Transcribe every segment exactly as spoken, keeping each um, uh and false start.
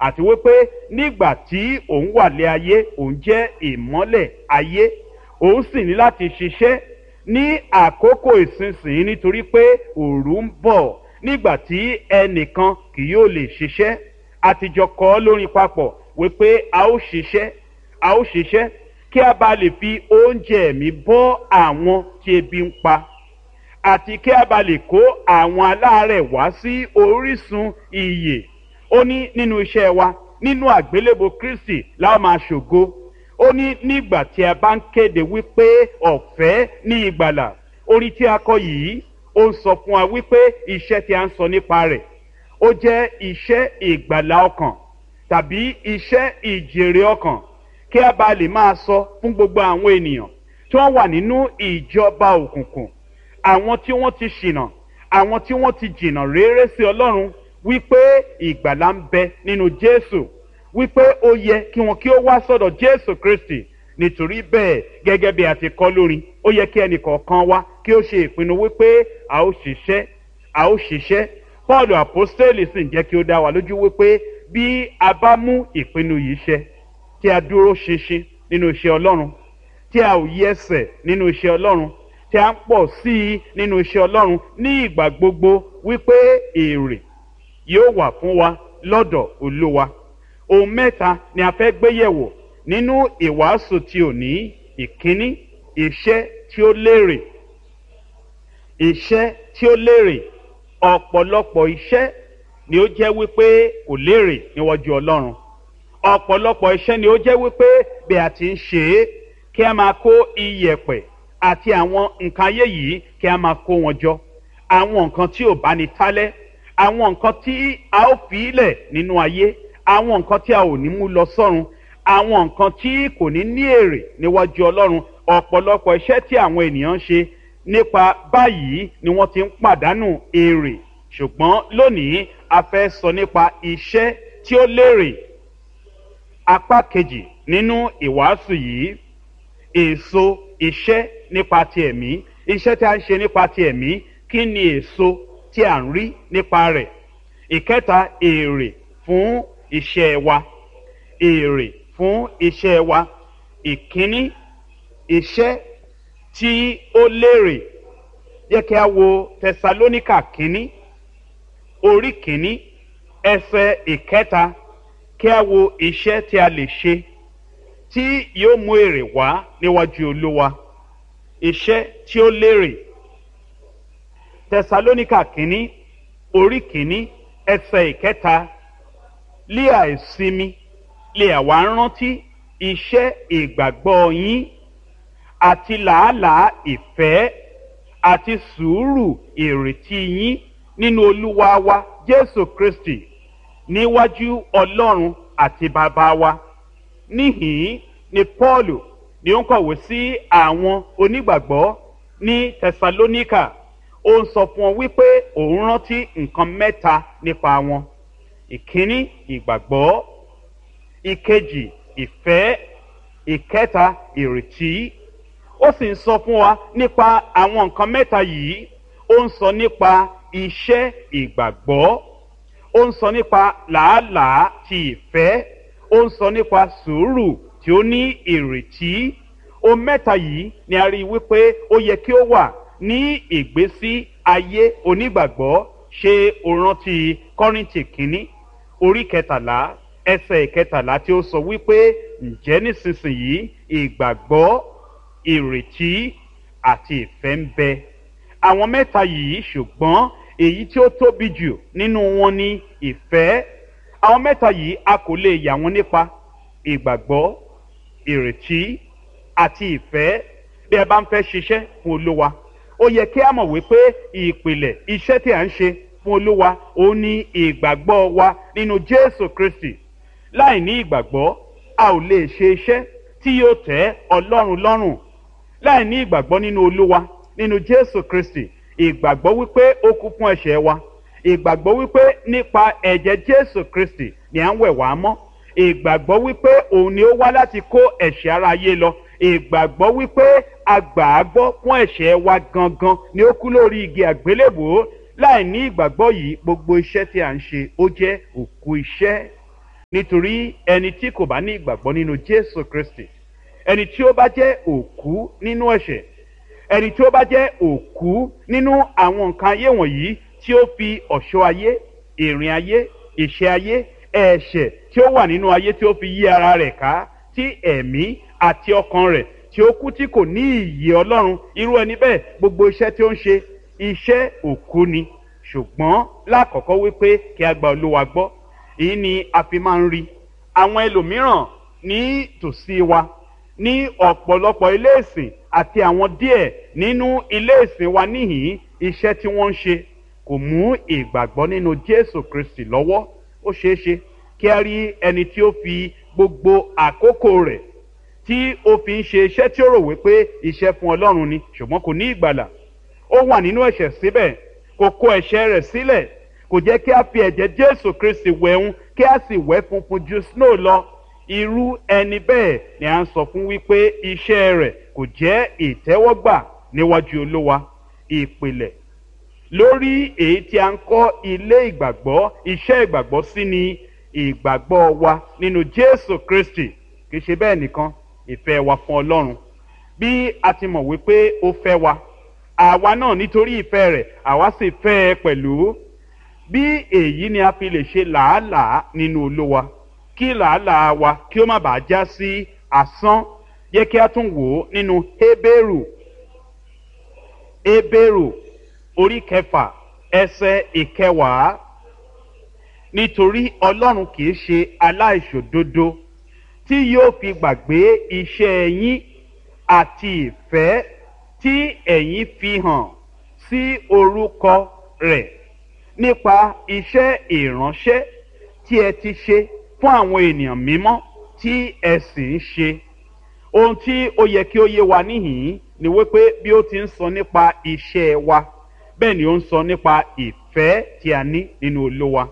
àti wípé nígbà tí òun wà lé ayé òun jẹ́ ìmọ́lẹ̀ ayé, òun sì ní láti ṣiṣẹ́ ní àkókò ìsinsìnyí nítorí pé òru ń bọ̀ nígbà tí ẹnìkan kì yóò lè ṣiṣẹ́. Àtijọ́ kọ lórin papọ̀ wípé a ó ṣiṣẹ́ a ó ṣiṣẹ́ kí a bá lè fi oúnjẹ ẹ̀mí bọ́ àwọn tí ebi ń pa, àti kí a bá lè kó àwọn aláàárẹ̀ wá sí orísun ìyè. Ó ní nínú iṣẹ́ wa, nínú àgbélébò Kristi la ó máa ṣògo. Ó ní nígbà tí a bá ń kéde wípé ọ̀fẹ́ ní ìgbàlà. Orin tí a kọ yìí ó ń sọ fún wa wípé iṣẹ́ tí a ń sọ nípa rẹ̀ ó jẹ́ iṣẹ́ ìgbàlà ọkàn tàbí iṣẹ́ ìjèrè ọkàn, kí a bá lè máa sọ fún gbogbo àwọn ènìyàn tí wọ́n wà nínú ìjọba òkùnkùn, àwọn tí wọ́n ti ṣìnà, àwọn tí wọ́n ti jìnà réré sí Ọlọ́run, wípé ìgbàlà ń bẹ nínú Jésù, wípé ó yẹ kí wọn kí ó wá sọ́dọ̀ Jésù Kristi. Nítorí bẹ́ẹ̀, gẹ́gẹ́ bí a ti kọ lórin, ó yẹ kí ẹnì kọ̀ọ̀kan wa kí ó ṣe ìpinnu wípé a ó ṣiṣẹ́ a ó ṣiṣẹ́. Paul apostoli sì ń jẹ́ kí ó dá wa lójú wípé bí a bá mú ìpinnu yìí ṣẹ, tí a dúró ṣinṣin nínú iṣẹ́ Ọlọ́run, tí a ò yẹsẹ̀ nínú iṣẹ́ Ọlọ́run, tí a ń pọ̀ sí i nínú iṣẹ́ Ọlọ́run ní ìgbà gbogbo, wípé èrè yóò wà fún wa lọ́dọ̀ Olúwa. Ohun mẹ́ta ni a fẹ́ gbé yẹ̀wò nínú ìwàásù tí ò ní. Ìkíní, iṣẹ́ tí ó lérè. Iṣẹ́ tí ó lérè. Ọ̀pọ̀lọpọ̀ iṣẹ́ ni ó jẹ́ wípé kò lérè níwájú Ọlọ́run. Ọ̀pọ̀lọpọ̀ iṣẹ́ ni ó jẹ́ wípé bí a ti ń ṣe é, kí a máa kó iyẹ̀pẹ̀ àti àwọn nǹkan ayé yìí kí a máa kó wọn jọ. Àwọn nǹkan tí ò bá ní tálẹ́, àwọn nǹkan tí a ó fi ilẹ̀ nínú ayé, àwọn nǹkan tí a ò ní mú lọ sọ́run, àwọn nǹkan tí kò ní ní èrè níwájú Ọlọ́run. Ọ̀pọ̀lọpọ̀ iṣẹ́ tí àwọn ènìyàn ń ṣe nípa báyìí ni wọ́n ti ń pàdánù èrè. Ṣùgbọ́n lónìí a fẹ́ sọ nípa iṣẹ́ tí ó lérè. Apá kejì nínú ìwàásù yìí, èso iṣẹ́ nípa ti ẹ̀mí. Iṣẹ́ tí a ń ṣe nípa ti ẹ̀mí, kí ni èso tí a ń rí nípa rẹ̀? Ìkẹta, èrè fún iṣẹ́ wa. Èrè fún iṣẹ́ wa. Ìkíní, iṣẹ́ tí ó lérè. Jẹ́ kí a wo Tẹsalóníkà kínní orí kínní ẹsẹ̀ ìkẹta, kí a wo iṣẹ́ tí a lè ṣe tí yóò mú èrè wá níwájú Olúwa. Iṣẹ́ tí ó lérè. Tẹsalóníkà kínní orí kínní ẹsẹ̀ ìkẹta, lé àìsinmi lè àwa rántí iṣẹ́ ìgbàgbọ́ yín àti làálàá ìfẹ́ àti sùúrù ìrètí yín nínú Olúwa wa Jésù Kristi níwájú Ọlọ́run àti Bàbá wa. Níhìn ni Paul ni ó ń kọ̀wé sí àwọn onígbàgbọ́ ní Tẹsalóníkà. Ó ń sọ fún wọn wípé òun rántí nǹkan mẹ́ta nípa wọn. Ìkíní, ìgbàgbọ́. Ìkejì, ìfẹ́. Ìkẹta, ìrètí. Ó sì ń sọ fún wa nípa àwọn nǹkan mẹ́ta yìí. Ó ń sọ nípa iṣẹ́ ìgbàgbọ́. Ó ń sọ nípa làálàá ti ìfẹ́. Ó ń sọ nípa sùúrù tí ó ní ìrètí. Ohun mẹ́ta yìí ni a rí wípé ó yẹ kí ó wà ní ìgbésí ayé onígbàgbọ́. Ṣé o rántí Kọ́ríńtì kínní orí kẹtàlá ẹsẹ̀ ìkẹtàlá tí ó sọ wípé ǹjẹ́ nísinsìnyí ìgbàgbọ́, ìrètí àti ìfẹ́ ń bẹ. Àwọn mẹ́ta yìí, ṣùgbọ́n èyí tí ó tóbi jù nínú wọn ni ìfẹ́. Àwọn mẹ́ta yìí a kò lè yà wọ́n nípa. Ìgbàgbọ́, ìrètí àti ìfẹ́. Bí ẹ bá ń fẹ́ ṣiṣẹ́ fún Olúwa, ó yẹ kí a mọ̀ wípé ìpìlẹ̀ iṣẹ́ tí a ń ṣe fún Olúwa ó ní ìgbàgbọ́ wa nínú Jésù Kristi. Láì ní ìgbàgbọ́, a ò lè ṣe iṣẹ́ tí yóò tẹ́ Ọlọ́run lọ́rùn. Láì ní ìgbàgbọ́ nínú Olúwa, nínú Jésù Kristi, ìgbàgbọ́ wípé ó kú fún ẹ̀ṣẹ̀ wa, ìgbàgbọ́ wípé nípa ẹ̀jẹ̀ Jésù Kristi ni à ń wẹ̀ wá mọ́, ìgbàgbọ́ wípé òun ni ó wá láti kó ẹ̀ṣẹ̀ ara ayé lọ, ìgbàgbọ́ wípé agbàágbọ́ fún ẹ̀ṣẹ̀ wa gangan ni ó kú lórí igi àgbélébùú. Láì ní ìgbàgbọ́ yìí, gbogbo iṣẹ́ tí à ń ṣe ó jẹ́ òkú iṣẹ́. nítorí ẹni tí kò bá ní ìgbàgbọ́ nínú Jésù Kristi, ẹni tí ó bá jẹ́ òkú nínú ẹ̀ṣẹ̀, ẹni tí ó bá jẹ́ òkú nínú àwọn nǹkan ayé wọ̀nyí tí ó fi ọ̀ṣọ́ ayé, ìrìn ayé, ìṣe ayé, ẹ̀ṣẹ̀ tí ó wà nínú ayé tí ó fi yí ara rẹ̀ ká, tí ẹ̀mí àti ọkàn rẹ̀ tí ó kú tí kò ní ìyè Ọlọ́run, irú ẹni bẹ́ẹ̀ gbogbo iṣẹ́ tí ó ń ṣe iṣẹ́ òkú ni. Ṣùgbọ́n lákọ̀ọ́kọ́ wípé kí a gba Olúwa gbọ́, èyí ni a fi máa ń rí àwọn ẹlòmíràn ní tòsí wa ní ọ̀pọ̀lọpọ̀ ilé ìsìn àti àwọn díẹ̀ nínú ilé ìsìn wa níhìn-ín, iṣẹ́ tí wọ́n ń ṣe kò mú ìgbàgbọ́ nínú Jésù Kristi lọ́wọ́. Ó ṣeé ṣe kí a rí ẹni tí ó fi gbogbo àkókò rẹ̀ tí ó fi ń ṣe iṣẹ́ tí ó rò wípé iṣẹ́ fún Ọlọ́run ni, ṣùgbọ́n kò ní ìgbàlà. Ó wà nínú ẹ̀ṣẹ̀ síbẹ̀, kò kó ẹ̀ṣẹ̀ rẹ̀ sílẹ̀, kò jẹ́ kí a fi ẹ̀jẹ̀ Jésù Kristi wẹ̀hún kí a sì wẹ̀ funfun ju snow lọ. Irú ẹni bẹ́ẹ̀ ni à ń sọ fún wípé iṣẹ́ rẹ̀ kò jẹ́ ìtẹ́wọ́gbà níwájú Olúwa. Ìpìlẹ̀ lórí èyí tí a ń kọ́ ilé ìgbàgbọ́, iṣẹ́ ìgbàgbọ́ sí ni ìgbàgbọ́ wa nínú Jésù Kristi. Kì í ṣe bẹ́ẹ̀ nìkan, ìfẹ́ wa fún Ọlọ́run. Bí a ti mọ̀ wípé ó fẹ́ wa, àwa náà nítorí ìfẹ́ rẹ̀ àwa sì fẹ́ ẹ pẹ̀lú. Bí èyí ni a fi lè ṣe làálàá nínú Olúwa, kí làálàá wa kí ó má bàa já sí asán. Yẹ kí a tún wò ó nínú Hébérù, Hébérù orí kẹfà ẹsẹ̀ ìkẹwàá. Nítorí Ọlọ́run kì í ṣe aláìṣòdodo tí yóò fi gbàgbé iṣẹ́ yín àti ìfẹ́ tí ẹ̀yin fi hàn sí orúkọ rẹ̀ nípa iṣẹ́ ìránṣẹ́ tí ẹ ti ṣe fún àwọn ènìyàn mímọ́ tí ẹ sì ń ṣe. Ohun tí ó yẹ kí ó yé wa níhìn-ín ni wípé bí ó ti ń sọ nípa iṣẹ́ wa, bẹ́ẹ̀ ni ó ń sọ nípa ìfẹ́ tí a ní nínú Olúwa.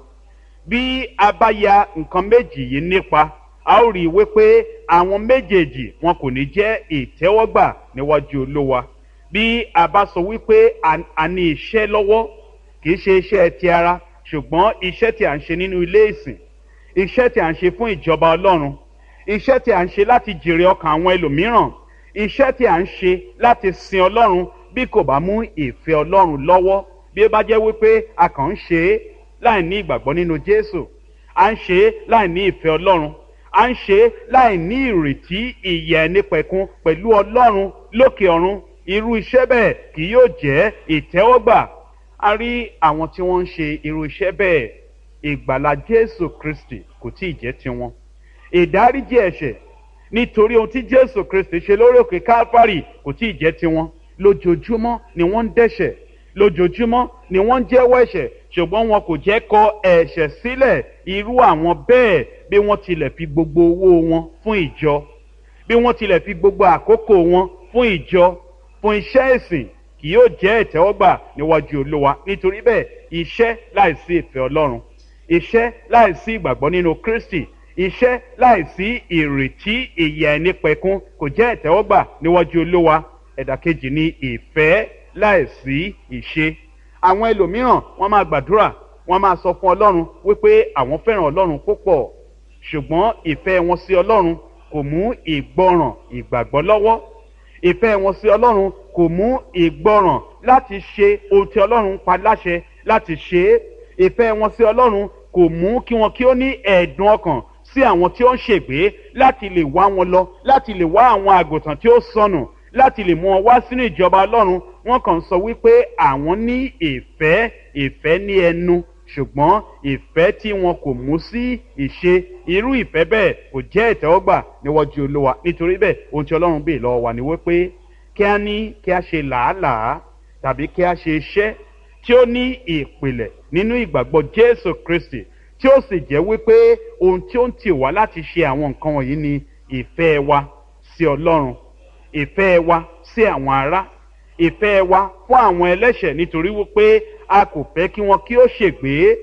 Bí a bá ya nǹkan méjì yìí nípa, a ó rí i wípé àwọn méjèèjì wọn kò ní jẹ́ ìtẹ́wọ́gbà níwájú Olúwa. Bí a bá sọ wípé a ní iṣẹ́ lọ́wọ́, kì í ṣe iṣẹ́ ti ara, ṣùgbọ́n iṣẹ́ tí a ń ṣe nínú ilé ìsìn, iṣẹ́ tí a ń ṣe fún ìjọba Ọlọ́run, iṣẹ́ tí a ń ṣe láti jèrè ọkàn àwọn ẹlòmíràn, iṣẹ́ tí a ń ṣe láti sin Ọlọ́run, bí kò bá mú ìfẹ́ Ọlọ́run lọ́wọ́, bí ó bá jẹ́ wípé a kàn ń ṣe é láì ní ìgbàgbọ́ nínú Jésù, à ń ṣe é láì ní ìfẹ́ Ọlọ́run, à ń ṣe é láì ní ìrètí ìyè ẹnípẹ̀kun pẹ̀lú Ọlọ́run lókè ọ̀run, irú iṣẹ́ bẹ́ẹ̀ kì yóò jẹ́ ìtẹ́wọ́gbà. A rí àwọn tí wọ́n ń ṣe irú iṣẹ́ bẹ́ẹ̀, ìgbàlà Jésù Kristi kò tí ì jẹ́ tiwọn. Ìdáríjì ẹ̀ṣẹ̀ nítorí ohun tí Jésù Kristi ṣe lórí òkè Kálífárì kò tí ì jẹ́ tiwọn. Lójoojúmọ́ ni wọ́n ń dẹ́ṣẹ̀, lójoojúmọ́ ni wọ́n ń jẹ́wọ́ ẹ̀ṣẹ̀, ṣùgbọ́n wọn kò jẹ́ kọ ẹ̀ṣẹ̀ sílẹ̀. Irú àwọn bẹ́ẹ̀, bí wọ́n tilẹ̀ fi gbogbo owó wọn fún ìjọ, bí wọ́n tilẹ̀ fi gbogbo àkókò wọn fún ìjọ, fún iṣẹ́ ìsìn, kì yóò jẹ́ ìtẹ́wọ́gbà níwájú Olúwa. Nítorí bẹ́ẹ̀, iṣẹ́ láìsí ìfẹ́ Ọlọ́run, iṣẹ́ láìsí ìgbàgbọ́ nínú Kristi, iṣẹ́ láìsí ìrètí ìyè ẹnípẹ̀kun kò jẹ́ ìtẹ́wọ́gbà níwájú Olúwa. Ẹ̀dà kejì ni ìfẹ́ láìsí ìṣe. Àwọn ẹlòmíràn wọ́n máa gbàdúrà, wọ́n máa sọ fún Ọlọ́run wípé àwọn fẹ́ràn Ọlọ́run púpọ̀, ṣùgbọ́n ìfẹ́ wọn sí Ọlọ́run kò mú ìgbọràn ìgbàgbọ́ lọ́wọ́. Ìfẹ́ wọn sí Ọlọ́run kò mú ìgbọràn láti ṣe ohun tí Ọlọ́run pa láṣẹ láti ṣe é. Ìfẹ́ wọn sí Ọlọ́run kò mú kí wọn kí ó ní ẹ̀dùn ọkàn sí àwọn tí ó ń ṣègbé, láti lè wá wọn lọ, láti lè wá àwọn àgùntàn tí ó sọnù, láti lè mú wọn wá sínú ìjọba Ọlọ́run. Wọ́n kàn sọ wípé àwọn ní ìfẹ́, ìfẹ́ ní ẹnu, ṣùgbọ́n ìfẹ́ tí wọn kò mú sí ìṣe, irú ìfẹ́ bẹ́ẹ̀ kò jẹ́ ìtẹ́wọ́gbà níwájú Olúwa. Nítorí bẹ́ẹ̀, ohun tí Ọlọ́run béèrè lọ́wọ́ wa ni wípé kí a ní kí a ṣe làálàá tàbí kí a ṣe iṣẹ́ tí ó ní ìpìlẹ̀ nínú ìgbàgbọ́ Jésù Kristi, tí ó sì jẹ́ wípé ohun tí ó ń tì wá láti ṣe àwọn nǹkan wọ̀nyí ni ìfẹ́ wa sí Ọlọ́run, ìfẹ́ wa sí àwọn ará, ìfẹ́ wa fún àwọn ẹlẹ́ṣẹ̀, nítorí wípé a kò fẹ́ kí wọn kí ó ṣègbé.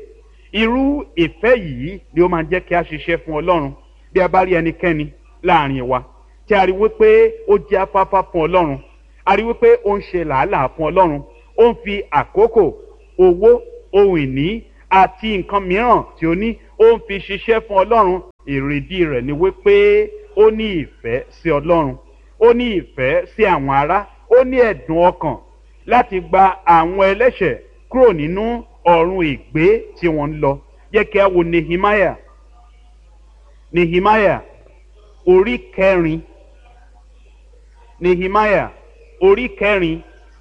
Irú ìfẹ́ yìí ni ó máa jẹ́ kí a ṣiṣẹ́ fún Ọlọ́run. Bí a bá rí ẹnikẹ́ni láàrin wa tí a rí wípé ó jẹ́ afáfá fún Ọlọ́run, a rí wípé ó ń ṣe làálàá fún Ọlọ́run, ó ń fi àkókò, owó, ohun ìní àti nǹkan mìíràn tí ó ní, ó ń fi ṣiṣẹ́ fún ọlọ́run èrèdí rẹ̀ ni wípé ó ní ìfẹ́ sí ọlọ́run, ó ní ìfẹ́ sí àwọn ará, ó ní ẹ̀dùn ọkàn láti gba àwọn ẹlẹ́ṣẹ̀ kúrò nínú ọ̀run ègbé tí wọ́n ń lọ. Jẹ́ kí a wo Nehemiah Nehemiah orí kẹrin Nehemiah orí kẹrin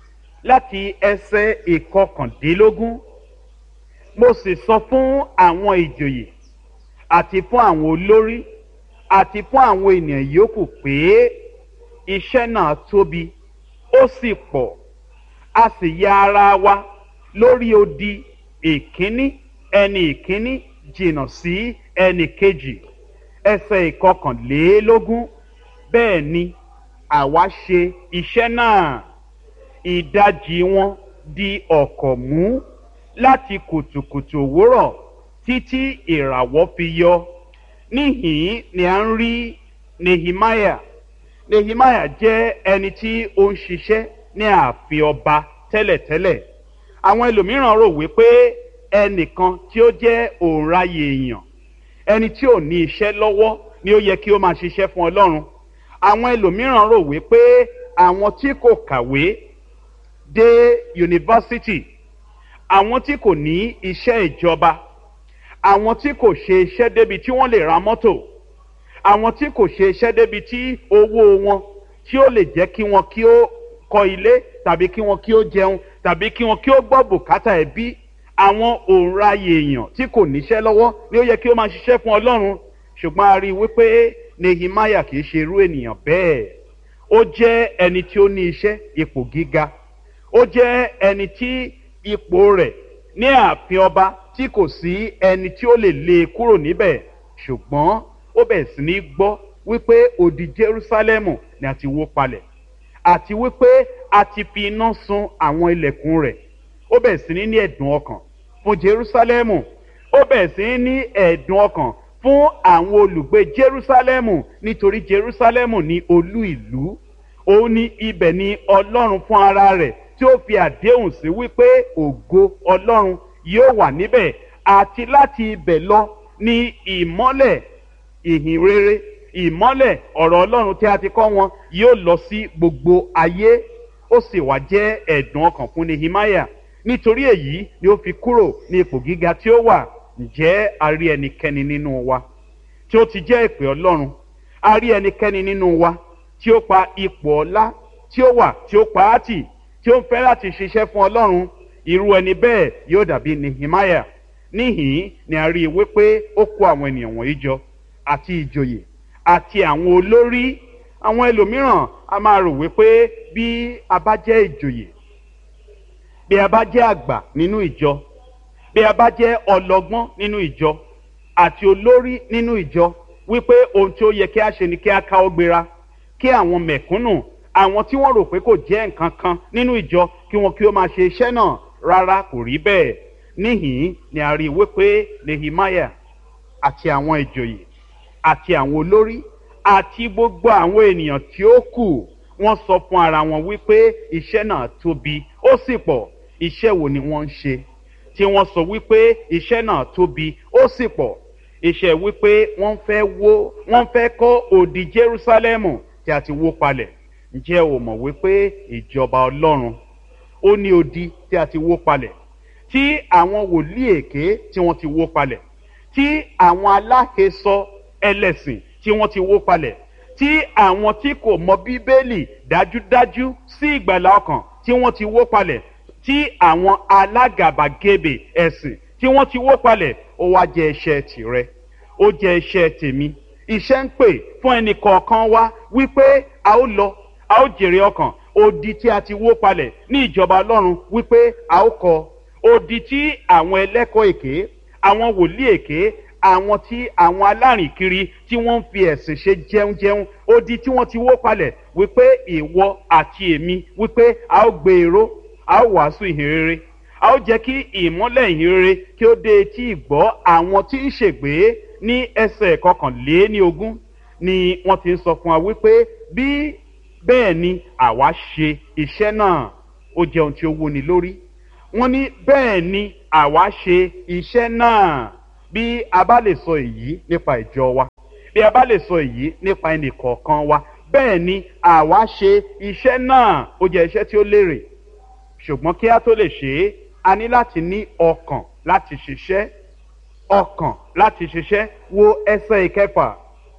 láti ẹsẹ̀ ìkọkàndínlógún. Mo sì sọ fún àwọn ìjòyè àti fún àwọn olórí àti fún àwọn ènìyàn yòókù pé iṣẹ́ náà tóbi ó sì pọ̀, a sì ya ara wa lórí odi ìkíní ẹni ìkíní jìnnà sí ẹni kejì. Ẹsẹ̀ ìkọkànlélógún. Bẹ́ẹ̀ ni àwa ṣe iṣẹ́ náà, ìdajì wọn di ọ̀kọ̀ mú láti kùtùkùtù òwúrọ̀ títí ìràwọ̀ fi yọ. Níhìn ni a ń rí Nehemiah. Nehemiah jẹ́ ẹni tí ó ń ṣiṣẹ́ ní ààfin ọba tẹ́lẹ̀tẹ́lẹ̀. Àwọn ẹlòmíràn rò wípé ẹnìkan tí ó jẹ́ òǹraye èèyàn, ẹni tí ò ní iṣẹ́ lọ́wọ́ ni ó yẹ kí ó máa ṣiṣẹ́ fún Ọlọ́run. Àwọn ẹlòmíràn rò wípé àwọn tí kò kàwé dé yunifásítì, àwọn tí kò ní iṣẹ́ ìjọba, àwọn tí kò ṣe iṣẹ́ débi tí wọ́n lè ra mọ́tò, àwọn tí kò ṣe iṣẹ́ débi tí owó wọn tí ó lè jẹ́ kí wọn kí ó kọ́ ilé tàbí kí wọn kí ó jẹun tàbí kí wọn kí ó gbọ́ bùkátà ẹbí. Àwọn òǹraye èèyàn tí kò níṣẹ́ lọ́wọ́ ni ó yẹ kí ó máa ṣiṣẹ́ fún Ọlọ́run. Ṣùgbọ́n a rí i wípé Nehemiah kì í ṣe irú ènìyàn bẹ́ẹ̀. Ó jẹ́ ẹni tí ó ní iṣẹ́ ipò gíga, ó jẹ́ ẹni tí ipò rẹ̀ ní ààfin ọba tí kò sí ẹni tí ó lè lé e kúrò níbẹ̀. Ṣùgbọ́n ó bẹ̀rẹ̀ sí ní gbọ́ wípé odi Jerúsálẹ́mù ni a ti wó palẹ̀ àti wípé a ti fi iná sun àwọn ilẹ̀kùn rẹ̀. Ó bẹ̀rẹ̀ sí ní ní ẹ̀dùn ọkàn fún Jerúsálẹ́mù. Ó bẹ̀rẹ̀ sí ní ní ẹ̀dùn ọkàn fún àwọn olùgbé Jerúsálẹ́mù nítorí Jerúsálẹ́mù ni olú ìlú. Òun ni ibẹ̀ ni Ọlọ́run fún ara rẹ̀ tí ó fi àdéhùn sí wípé ògo Ọlọ́run yóò wà níbẹ̀, àti láti ibẹ̀ lọ ní ìmọ́lẹ̀ ìhìn rere, ìmọ́lẹ̀ ọ̀rọ̀ Ọlọ́run tí a ti kọ́ wọn yóò lọ sí gbogbo ayé. Ó sì wá jẹ́ ẹ̀dùn ọkàn fún Nehemiah. Nítorí èyí ni ó fi kúrò ní ipò gíga tí ó wà. Ǹjẹ́ a rí ẹnikẹ́ni nínú wa tí ó ti jẹ́ ìpè Ọlọ́run? A rí ẹnikẹ́ni nínú wa tí ó pa ipò ọlá tí ó wà tí ó pa á tì, tí ó ń fẹ́ láti ṣiṣẹ́ fún Ọlọ́run? Irú ẹni bẹ́ẹ̀ yóò dàbí Nehemiah. Níhìn ni a rí i wípé ó kó àwọn ènìyàn wọ̀nyí jọ, àti ìjòyè àti àwọn olórí. Àwọn ẹlòmíràn a máa rò wípé bí a bá jẹ́ ìjòyè, bí a bá jẹ́ àgbà nínú ìjọ, bí a bá jẹ́ ọlọ́gbọ́n nínú ìjọ àti olórí nínú ìjọ, wípé ohun tí ó yẹ kí a ṣe ni kí a káwọ́ gbéra, kí àwọn mẹ̀kúnnù, àwọn tí wọ́n rò pé kò jẹ́ nǹkan kan nínú ìjọ, kí wọn kí ó máa ṣe iṣẹ́ náà. Rárá, kò rí bẹ́ẹ̀. Níhìn ni a rí i wípé Nehemiah àti àwọn ìjòyè àti àwọn olórí àti gbogbo àwọn ènìyàn tí ó kù, wọ́n sọ fún ara wọn wípé iṣẹ́ náà tóbi ó sì pọ̀. Iṣẹ́ wo ni wọ́n ń ṣe tí wọ́n sọ wípé iṣẹ́ náà tóbi ó sì pọ̀? Iṣẹ́ wípé wọ́n fẹ́ wó wọ́n fẹ́ kọ́ odi Jerúsálẹ́mù tí a ti wó palẹ̀. Ǹjẹ́ o mọ̀ wípé ìjọba Ọlọ́run ó ní odi tí a ti wó palẹ̀, tí àwọn wòlíì èké tí wọ́n ti wó palẹ̀, tí àwọn aláhesọ ẹlẹ́sìn tí wọ́n ti wó palẹ̀, tí àwọn tí kò mọ Bíbélì dájúdájú sí ìgbàlà ọkàn tí wọ́n ti wó palẹ̀, tí àwọn alágàbàgebè ẹ̀sìn tí wọ́n ti wó palẹ̀. Ó wá jẹ́ iṣẹ́ tìrẹ, ó jẹ́ iṣẹ́ tèmi. Iṣẹ́ ń pè fún ẹnì kọ̀ọ̀kan wa wípé a ó lọ, a ó jèrè ọkàn. Odi tí a ti wó palẹ̀ ní ìjọba Ọlọ́run wípé a ó kọ́. Odi tí àwọn ẹlẹ́kọ̀ọ́ èké, àwọn wòlíì èké, àwọn tí àwọn alárìnkiri tí wọ́n ń fi ẹ̀sìn ṣe jẹun jẹun, odi tí wọ́n ti wó palẹ̀ wípé ìwọ àti èmi wípé a ó gbé èrò, a ó wàásù ìhìn rere, a ó jẹ́ kí ìmọ́lẹ̀ ìhìn rere kí ó dé etí ìgbọ́ àwọn tí ń ṣègbé. Ní ẹsẹ̀ kọkànléní ogún ni wọ́n ti ń sọ fún wa wípé bí bẹ́ẹ̀ ni àwa ṣe iṣẹ́ náà. Ó jẹ́ ohun tí ó wúni lórí. Wọ́n ní bẹ́ẹ̀ ni àwa ṣe iṣẹ́ náà. bí a bá lè sọ èyí nípa ìjọ wa, bí a bá lè sọ èyí nípa ẹnì kọ̀ọ̀kan wa, bẹ́ẹ̀ ni àwa ṣe iṣẹ́ náà ó jẹ́ iṣẹ́ tí ó lérè. Ṣùgbọ́n kí a tó lè ṣe é, a ní láti ní ọkàn láti ṣiṣẹ́, ọkàn láti ṣiṣẹ́. Wo ẹsẹ̀ ìkẹfà.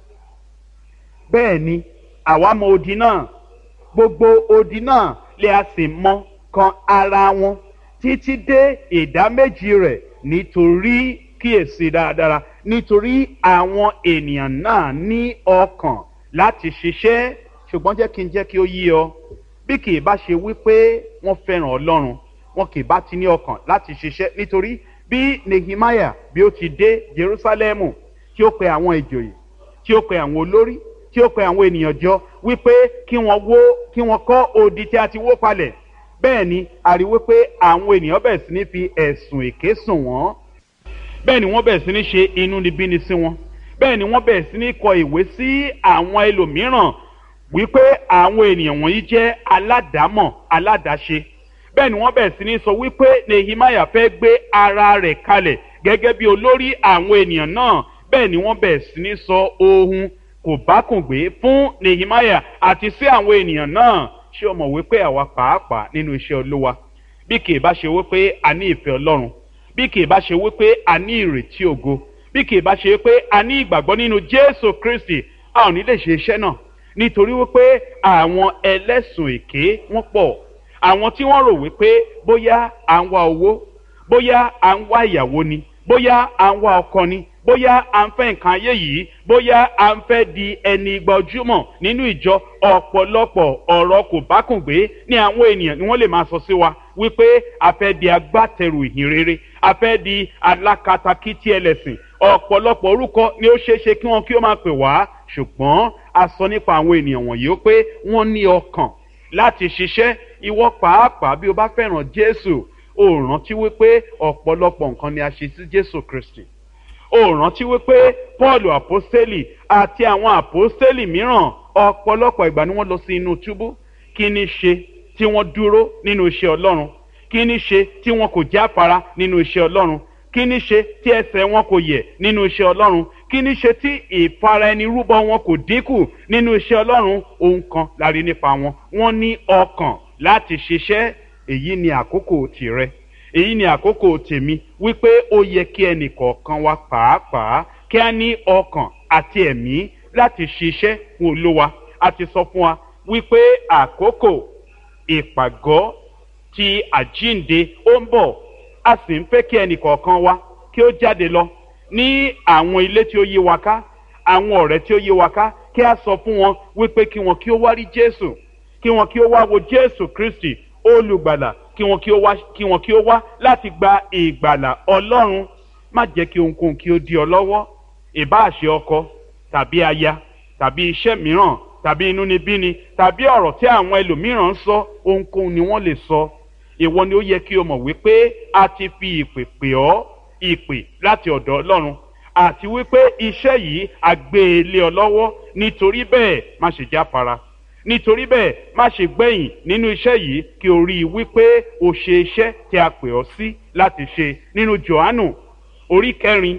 Bẹ́ẹ̀ ni àwa mọ odi náà, gbogbo odi náà lè a sì mọ kan ara wọn títí dé ìdá méjì rẹ̀, nítorí kíyèsí dáradára, nítorí àwọn ènìyàn náà ní ọkàn láti ṣiṣẹ́. Ṣùgbọ́n jẹ́ kí n jẹ́ kí ó yé ọ, bí kì í bá ṣe wípé wọ́n fẹ́ràn Ọlọ́run, wọn kì í bá ti ní ọkàn láti ṣiṣẹ́. Nítorí bí Nehemiah bí ó ti dé Jerúsálẹ́mù, tí ó pe àwọn ìjòyè, tí ó pe àwọn olórí, tí ó pe àwọn ènìyàn jọ wípé kí wọ́n wó kí wọ́n kọ́ odi tí a ti wó palẹ̀, bẹ́ẹ̀ ni a rí wípé àwọn ènìyàn bẹ̀rẹ̀ sí ní fi ẹ̀sùn èké sùn wọ́n, bẹ́ẹ̀ ni wọ́n bẹ̀rẹ̀ sí ní ṣe inúnibíni sí wọn, bẹ́ẹ̀ ni wọ́n bẹ̀rẹ̀ sí ní kọ ìwé sí àwọn ẹlòmíràn wípé àwọn ènìyàn wọ̀nyí jẹ́ aládàámọ̀ aládàáṣe. Bẹ́ẹ̀ ni wọ́n bẹ̀rẹ̀ sí ní sọ wípé Nehemiah fẹ́ gbé ara rẹ̀ kalẹ̀ gẹ́gẹ́ bí olórí àwọn ènìyàn náà. Bẹ́ẹ̀ ni wọ́n bẹ̀rẹ̀ sí ní sọ ohun kò bákùngbé fún Nehemiah àti sí àwọn ènìyàn náà. Ṣé o mọ̀ wípé àwa pàápàá nínú iṣẹ́ Olúwa, bí kì í bá ṣe wípé a ní ìfẹ́ Ọlọ́run, bí kì í bá ṣe wípé a ní ìrètí ògo, bí kì í bá ṣe wípé a ní ìgbàgbọ́ nínú Jésù Kristi, a ò ní lè ṣe iṣẹ́ náà. Nítorí wípé àwọn ẹlẹ́sùn èké wọ́n pọ̀, àwọn tí wọ́n rò wípé bóyá à ń wá owó, bóyá à ń wá ìyàwó ni, bóyá à ń wá ọkọ ni, bóyá à ń fẹ́ nǹkan ayé yìí, bóyá à ń fẹ́ di ẹni gbajúmọ̀ nínú ìjọ. Ọ̀pọ̀lọpọ̀ ọ̀rọ̀ kò bákùngbé ní àwọn ènìyàn ni wọ́n lè máa sọ sí wa wípé a fẹ́ di agbátẹrù ìhìn rere, a fẹ́ di alákatakítí ẹlẹ́sìn. Ọ̀pọ̀lọpọ̀ orúkọ ni ó ṣeé ṣe kí wọn kí ó máa pè wá, ṣùgbọ́n a sọ nípa àwọn ènìyàn wọ̀nyí ó pé wọ́n ní ọkàn láti ṣiṣẹ́. Ìwọ pàápàá bí o bá fẹ́ràn Jésù, o rántí wípé ọ̀pọ̀lọpọ̀ nǹkan ni a ṣe sí Jésù Kristi. O rántí wípé Paul àpọ́stélì àti àwọn àpọ́stélì mìíràn ọ̀pọ̀lọpọ̀ ìgbà ni wọ́n lọ sí inú túbú. Kí ni ṣe tí wọ́n dúró nínú iṣẹ́ Ọlọ́run? Kí ni ṣe tí wọn kò jáfara nínú iṣẹ́ Ọlọ́run? Kí ni ṣe tí ẹsẹ̀ wọn kò yẹ̀ nínú iṣẹ́ Ọlọ́run? Kí ni ṣe tí ìfara ẹni rúbọ wọn kò dínkù nínú iṣẹ́ Ọlọ́run? Ohun kan la rí nípa wọn, wọ́n ní ọkàn láti ṣiṣẹ́. Èyí ni àkókò tìrẹ, èyí ni àkókò tèmi, wípé ó yẹ kí ẹnì kọ̀ọ̀kan wa pàápàá kí a ní ọkàn àti ẹ̀mí láti ṣiṣẹ́ fún Olúwa. A ti sọ fún wa wípé àkókò ìpàgọ́ ti àjíǹde ó ń bọ̀, a sì ń fẹ́ kí ẹnì kọ̀ọ̀kan wa kí ó jáde lọ ní àwọn ilé tí ó yí wa ká, àwọn ọ̀rẹ́ tí ó yí wa ká, kí a sọ fún wọn wípé kí wọn kí ó wá rí Jésù, kí wọn kí ó wá wo Jésù Kristi olùgbàlà, kí wọn kí ó wá kí wọn kí ó wá láti gba ìgbàlà Ọlọ́run. Má jẹ́ kí ohunkóhun kí ó dí ọ lọ́wọ́, ìbáà ṣe ọkọ tàbí aya tàbí iṣẹ́ mìíràn tàbí inúnibíni tàbí ọ̀rọ̀ tí àwọn ẹlòmíràn ń sọ. Ohunkóhun ni wọ́n lè sọ. Ìwọ ni ó yẹ kí o mọ̀ wípé a ti fi ìpè pè ọ́, ìpè láti ọ̀dọ̀ Ọlọ́run, àti wípé iṣẹ́ yìí a gbé e lé ọ lọ́wọ́. Nítorí bẹ́ẹ̀ má ṣe jáfara, nítorí bẹ́ẹ̀ má ṣe gbẹ̀yìn nínú iṣẹ́ yìí, kí o rí i wípé o ṣe iṣẹ́ tí a pè ọ́ sí láti ṣe. Nínú Jòhánù orí kẹrin,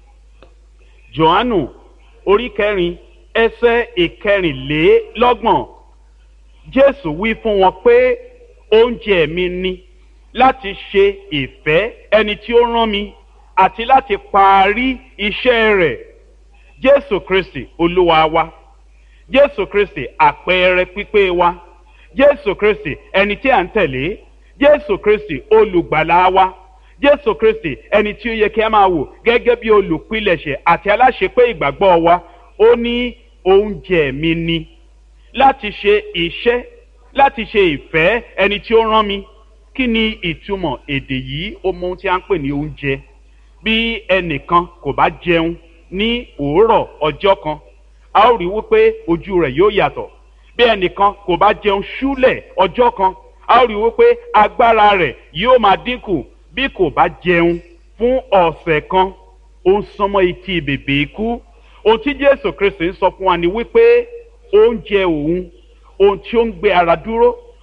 Jòhánù orí kẹrin ẹsẹ̀ ìkẹrìnlélọ́gbọ̀n, Jésù wí fún wọn pé oúnjẹ mi ni láti ṣe ìfẹ́ ẹni tí ó rán mi àti láti parí iṣẹ́ rẹ̀. Jésù Kristi Olúwa wa, Jésù Kristi àpẹẹrẹ pípé wa, Jésù Kristi ẹni tí à ń tẹ̀lé, Jésù Kristi olùgbàlà wa, Jésù Kristi ẹni tí ó yẹ kí a máa wò gẹ́gẹ́ bí olùpilẹ̀ṣẹ̀ àti aláṣepé ìgbàgbọ́ wa. Ó ní oúnjẹ mi ni láti ṣe iṣẹ́, láti ṣe ìfẹ́ ẹni tí ó rán mi. Kí ni ìtumọ̀ èdè yìí? Ó mọ ohun tí a ń pè ní oúnjẹ. Bí ẹnìkan kò bá jẹun ní òórọ̀ ọjọ́ kan, a ó rí wípé ojú rẹ̀ yóò yàtọ̀. Bí ẹnìkan kò bá jẹun ṣúlẹ̀ ọjọ́ kan, a ó rí wípé agbára rẹ̀ yóò máa dínkù. Bí kò bá jẹun fún ọ̀sẹ̀ kan, ó ń sánmọ́ etí bèbè ikú. Ohun tí Jésù Kristi ń sọ fún wa ni wípé oúnjẹ òun, ohun tí ó ń gbé ara dúró,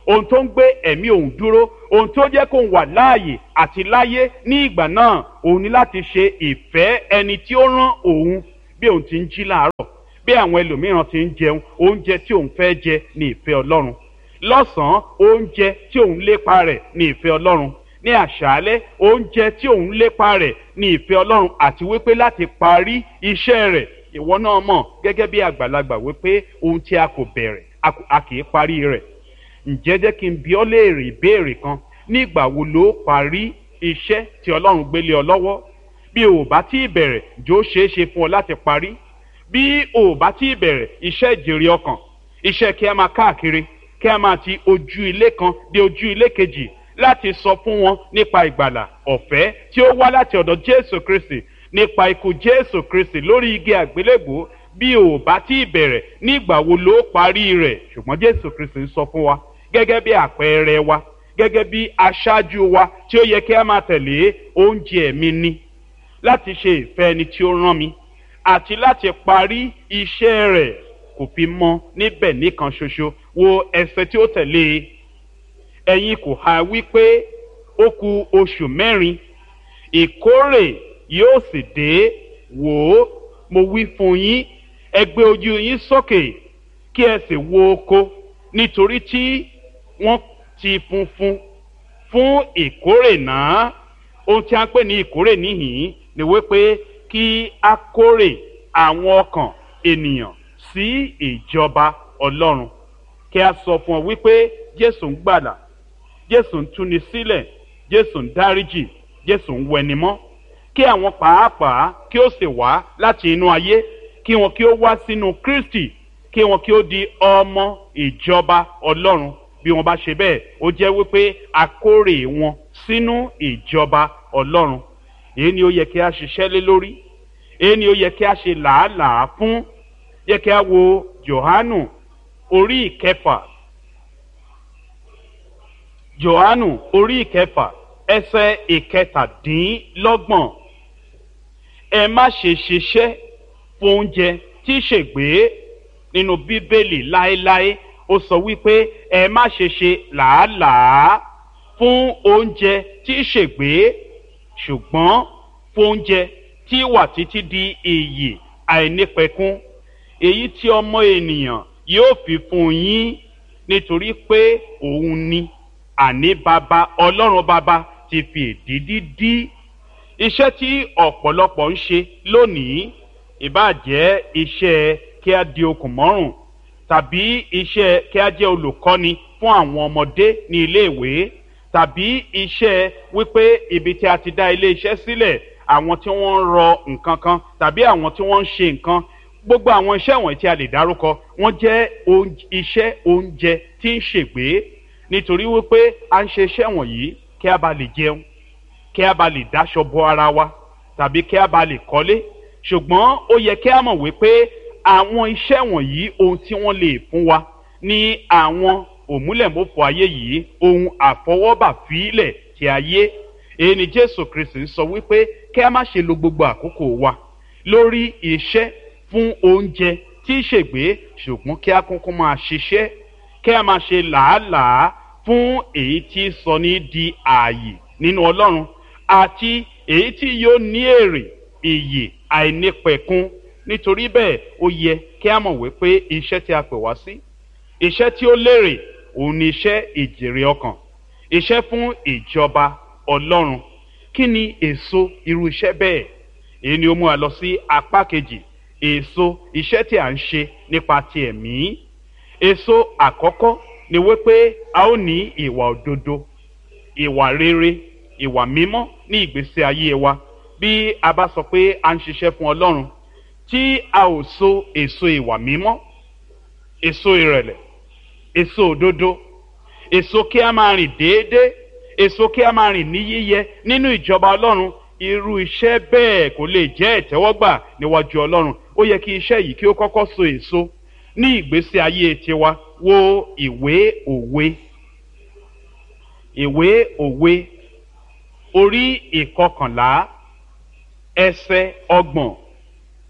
ohun tó ń gbé ẹ̀mí òun dúró, ohun tó jẹ́ kóun wà láàyè àti láyé ní ìgbà náà, òun ní láti ṣe ìfẹ́ ẹni tí ó rán òun. Bí òun ti ń jí láàárọ̀, bí àwọn ẹlòmíràn ti ń jẹun, oúnjẹ tí òun fẹ́ jẹ ní ìfẹ́ Ọlọ́run. Lọ́sàn-án, oúnjẹ tí òun lépa rẹ̀ ní ìfẹ́ Ọlọ́run. Ní àṣálẹ́, oúnjẹ tí òun lépa rẹ̀ ní ìfẹ́ Ọlọ́run, àti wípé láti parí iṣẹ́ rẹ̀. Ìwọ náà mọ̀ gẹ́gẹ́ bí àgbàlagbà wípé ohun tí a kò bẹ̀rẹ̀ a kì í parí rẹ̀. Ǹjẹ́ jẹ́ kí n bi ọ́ léèrè ìbéèrè kan, nígbà wo ló parí iṣẹ́ tí Ọlọ́run gbélé ọ lọ́wọ́? Bí o ò bá tí ì bẹ̀rẹ̀, jọ̀ọ́ ó ṣeé ṣe fún ọ láti parí. Bí o ò bá tí ì bẹ̀rẹ̀ iṣẹ́ ìjèrè ọkàn, iṣẹ́ kí a máa káàkiri, kí a máa ti ojú ilé kan dé ojú ilé kejì láti sọ fún wọn nípa ìgbàlà ọ̀fẹ́ tí ó wá láti ọ̀dọ̀ Jésù Kristi, nípa ikú Jésù Kristi lórí igi àgbélébùú. Bí o ò bá tí ì bẹ̀rẹ̀, nígbà wo ló parí rẹ̀? Ṣùgbọ́n Jésù Kristi ń sọ fún wa gẹ́gẹ́ bí àpẹẹrẹ wa, gẹ́gẹ́ bí aṣáájú wa tí ó yẹ kí a máa tẹ̀lé. Oúnjẹ mi ni láti ṣe ìfẹ́ ẹni tí ó rán mi àti láti parí iṣẹ́ rẹ̀. Kò fi mọ́ níbẹ̀ nìkan ṣoṣo. Wo ẹsẹ̀ tí ó tẹ̀lé: ẹ̀yin kò ha wípé ó kù oṣù mẹ́rin, ìkórè yóò sì dé? Wò ó, mo wí fún yín, ẹ gbé ojú yín sókè kí ẹ sì wo oko, nítorí tí wọ́n ti funfun fún ìkórè náà. Ohun tí a ń pè ní ìkórè níhìn-ín ni wípé kí a kórè àwọn ọkàn ènìyàn sí ìjọba Ọlọ́run. Kí a sọ fún ọ wípé Jésù ń gbàlà, Jésù ń túni sílẹ̀, Jésù ń dáríjì, Jésù ń wẹnimọ́. Kí àwọn pàápàá kí ó sì wá láti inú ayé, kí wọn kí ó wá sínú Kristi, kí wọn kí ó di ọmọ ìjọba Ọlọ́run. Bí wọn bá ṣe bẹ́ẹ̀, ó jẹ́ wípé a kórè wọn sínú ìjọba Ọlọ́run. Èyí ni ó yẹ kí a ṣiṣẹ́ lé lórí, èyí ni ó yẹ kí a ṣe làálàá fún. Yẹ kí a wo Jòhánù orí ìkẹfà, Jòhánù orí ìkẹfà ẹsẹ̀ ìkẹtàdínlọ́gbọ̀n. Ẹ má ṣe ṣiṣẹ́ fún oúnjẹ tí ṣègbé. Nínú Bíbélì láéláé ó sọ wípé ẹ má ṣe ṣe làálàá fún oúnjẹ tí ṣègbé, ṣùgbọ́n fún oúnjẹ tí wà títí di ìyè àìnípẹ̀kun, èyí tí ọmọ ènìyàn yóò fi fún yín, nítorí pé òun ni àní baba Ọlọ́run baba ti fi èdìdí dí. Iṣẹ́ tí ọ̀pọ̀lọpọ̀ ń ṣe lónìí, ìbáà jẹ́ iṣẹ́ kí a di okùn mọ́rùn, tàbí iṣẹ́ kí a jẹ́ olùkọ́ni fún àwọn ọmọdé ní iléèwé, tàbí iṣẹ́ wípé ibi tí a ti dá ilé iṣẹ́ sílẹ̀, àwọn tí wọ́n ń rọ nǹkan kan tàbí àwọn tí wọ́n ń ṣe nǹkan. Gbogbo àwọn iṣẹ́ wọ̀nyí tí a lè dárúkọ, wọ́n jẹ́ iṣẹ́ oúnjẹ tí ń ṣègbé, nítorí wípé a ń ṣe iṣẹ́ wọ̀nyí kí a bá lè jẹun, kí a bá lè dáṣọ bo ara wa, tàbí kí a bá lè kọ́lé. Ṣùgbọ́n ó yẹ kí a mọ̀ wípé àwọn iṣẹ́ wọ̀nyí, ohun tí wọ́n lè fún wa ní àwọn òmúlẹ̀mọ́fọ ayé yìí, ohun àfọwọ́bà fílẹ̀ ti ayé. Èyí ni Jésù Kristi ń sọ wípé kí a má ṣe lo gbogbo àkókò wa lórí iṣẹ́ fún oúnjẹ tí ṣègbé, ṣùgbọ́n kí a kúnkú máa ṣiṣẹ́, kí a máa ṣe làálàá fún èyí tí sọ ní di ààyè nínú Ọlọ́run, àti èyí tí yóò ní èrè ìyè àìnípẹ̀kun. Nítorí bẹ́ẹ̀, ó yẹ kí a mọ̀ wípé iṣẹ́ tí a pè wá sí, iṣẹ́ tí ó lérè, òun ni iṣẹ́ ìjèrè ọkàn, iṣẹ́ fún ìjọba Ọlọ́run. Kí ni èso irú iṣẹ́ bẹ́ẹ̀? Èyí ni ó mú wa lọ sí apá kejì, èso iṣẹ́ tí a ń ṣe nípa ti ẹ̀mí. Èso àkọ́kọ́ ni wípé a ó ní ìwà òdodo, ìwà rere, ìwà mímọ́ ní ìgbésí ayé wa. Bí a bá sọ pé a ń ṣiṣẹ́ fún Ọlọ́run, tí a ò so èso ìwà mímọ́, èso ìrẹ̀lẹ̀, èso òdodo, èso kí a máa rìn déédéé, èso kí a máa rìn ní yíyẹ nínú ìjọba Ọlọ́run, irú iṣẹ́ bẹ́ẹ̀ kò lè jẹ́ ìtẹ́wọ́gbà níwájú Ọlọ́run. Ó yẹ kí iṣẹ́ yìí kí ó kọ́kọ́ so èso ní ìgbésí ayé tiwa. Wo ìwé òwe, ìwé òwe orí ìkọkànlá ẹsẹ̀ ọgbọ̀n.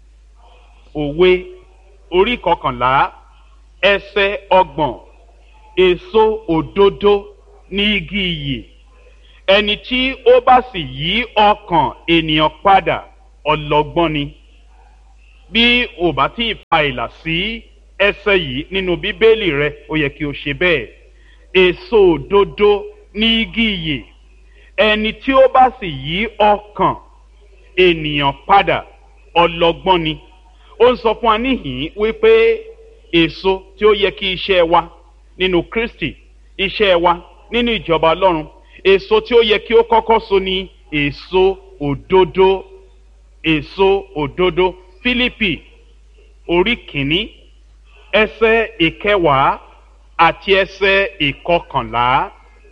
Òwe orí ìkọkànlá ẹsẹ̀ ọgbọ̀n. èso òdodo ní igi ìyè, ẹni tí ó bá sì yí ọkàn ènìyàn padà ọlọ́gbọ́n ni. Bí o bá tí ì fa ìlà sí ẹsẹ̀ yìí nínú bíbélì rẹ, ó yẹ kí o ṣe bẹ́ẹ̀. Èso òdodo ní igi ìyè, ẹni tí ó bá sì yí ọkàn ènìyàn padà ọlọ́gbọ́n ni. Ó ń sọ fún wa níhìn wípé èso tí ó yẹ kí iṣẹ́ wa nínú Kristi, iṣẹ́ wa nínú ìjọba Ọlọ́run, èso tí ó yẹ kí ó kọ́kọ́ so ní èso òdodo. Èso òdodo. Fílípì orí kìíní ẹsẹ̀ ìkẹwàá àti ẹsẹ̀ ìkọkànlá.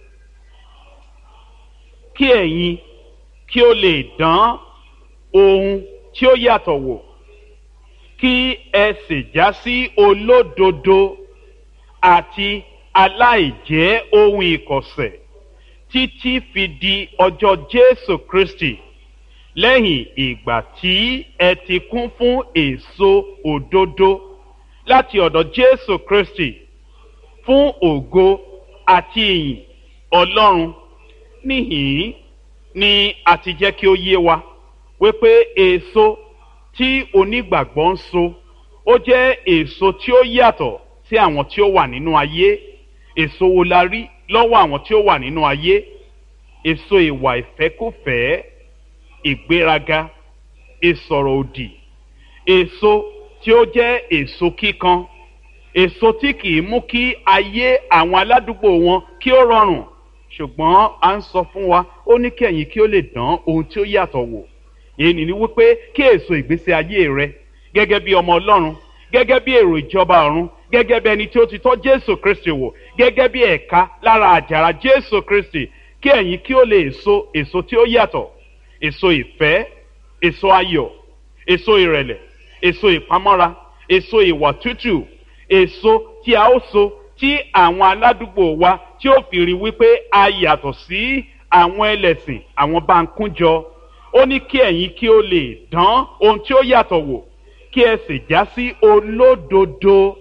Kí ẹ̀yin kí ó lè dán ohun tí ó yàtọ̀ wò, kí ẹ sì já sí olódodo àti aláìjẹ́ ohun ìkọ̀sẹ̀ títí fi di ọjọ́ Jésù Kristi, lẹ́yìn ìgbà tí ẹ ti kún fún èso òdodo láti ọ̀dọ̀ Jésù Kristi fún ògo àti ìyìn Ọlọ́run. Níhìn ni a ti jẹ́ kí ó yé wa wípé èso tí onígbàgbọ́ ń so ó jẹ́ èso tí ó yàtọ̀ sí àwọn tí ó wà nínú ayé. Èso wo la rí lọ́wọ́ àwọn tí ó wà nínú ayé? Èso ìwà ìfẹ́kúfẹ̀ẹ́, ìgbéraga, ìsọ̀rọ̀ òdì, èso tí ó jẹ́ èso kíkan, èso tí kìí mú kí ayé àwọn aládùúgbò wọn kí ó rọrùn. Ṣùgbọ́n a ń sọ fún wa, ó ní kí ẹ̀yin kí ó lè dán ohun tí ó yàtọ̀ wò. Èyí ni wípé kí èso ìgbésí ayé rẹ gẹ́gẹ́ bí ọmọ Ọlọ́run, gẹ́gẹ́ bí èrò ìjọba ọ̀run, gẹ́gẹ́ bí ẹni tí ó ti tọ́ Jésù Kristi wò, gẹ́gẹ́ bí ẹ̀ka lára àjàrà Jésù Kristi, kí ẹ̀yin kí ó lè so èso tí ó yàtọ̀. Èso ìfẹ́, èso ayọ̀, èso ìrẹ̀lẹ̀, èso ìpamọ́ra, èso ìwà tútù, èso tí a ó so tí àwọn aládùúgbò wa tí ó fi rí wípé a yàtọ̀ sí àwọn ẹlẹ́sìn, àwọn báńkújọ. Ó ní kí ẹ̀yin kí ó lè dán ohun tí ó yàtọ̀ wò, kí ẹ sì já sí olódodo,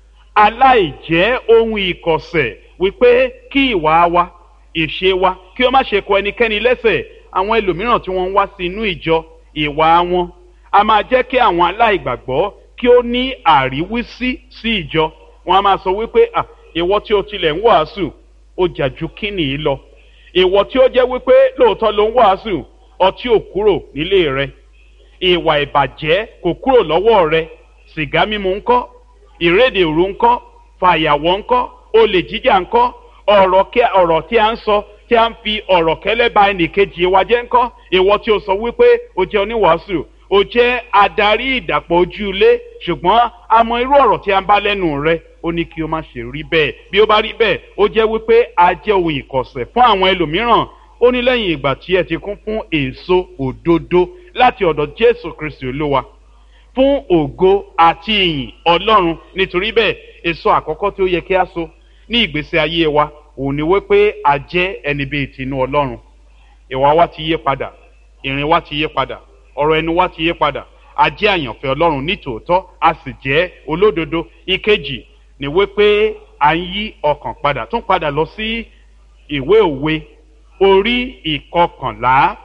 aláìjẹ́ ohun ìkọ̀sẹ̀, wípé kí ìwà wa, ìṣe wa kí ó má ṣe kọ ẹnikẹ́ni lẹ́sẹ̀. Àwọn ẹlòmíràn tí wọ́n ń wá sí inú ìjọ, ìwà wọn a máa jẹ́ kí àwọn aláìgbàgbọ́ kí ó ní àríwísí sí ìjọ. Wọ́n a máa sọ wípé à ìwọ tí o tilẹ̀ ń wàásù ó jà ju kíni yìí lọ. Ìwọ tí ó jẹ́ wípé lóòótọ́ ló ń wàásù, ọtí ò kúrò nílé rẹ, ìwà ìbàjẹ́ kò kúrò lọ́wọ́ rẹ, sìgá mímu ńkọ́, ìrédè òru ńkọ́, fàyàwọ́ ńkọ́, olè jíjà ńkọ́, ọ̀rọ̀ tí a ń sọ tí a ń fi ọ̀rọ̀ kẹ́lẹ́ ba ẹnìkejì wa jẹ́ ńkọ́. Ìwọ tí o sọ wípé o jẹ́ oníwàásù, o jẹ́ adarí ìdàpọ̀ ojú ilé, ṣùgbọ́n a mọ irú ọ̀rọ̀ tí a ń bá lẹ́nu rẹ. Ó ní kí o má ṣe rí bẹ́ẹ̀. Bí ó bá rí bẹ́ẹ̀, ó jẹ́ wípé a jẹ́ ohun ìkọ̀sẹ̀ fún àwọn ẹlòmíràn. Ó ní lẹ́yìn ìgbà tí ẹ ti kún fún èso òdodo láti ọ̀dọ̀ Jésù Kristi Olúwa fún ògo àti ìyìn Ọlọ́run. Nítorí bẹ́ẹ̀, èso àkọ́kọ́ tí ó yẹ kí a so ní ìgbésí ayé wa òun ni wípé a jẹ́ ẹni bíi tinú Ọlọ́run. Ìwà wa ti yí padà, ìrìn wa ti yí padà, ọ̀rọ̀ ẹnu wa ti yí padà. A jẹ́ àyànfẹ́ Ọlọ́run ní tòótọ́, a sì jẹ́ olódodo. Ìkejì ni wípé a ń yí ọkàn padà. Tún padà lọ sí ìwé òwe orí ìkọkànlá.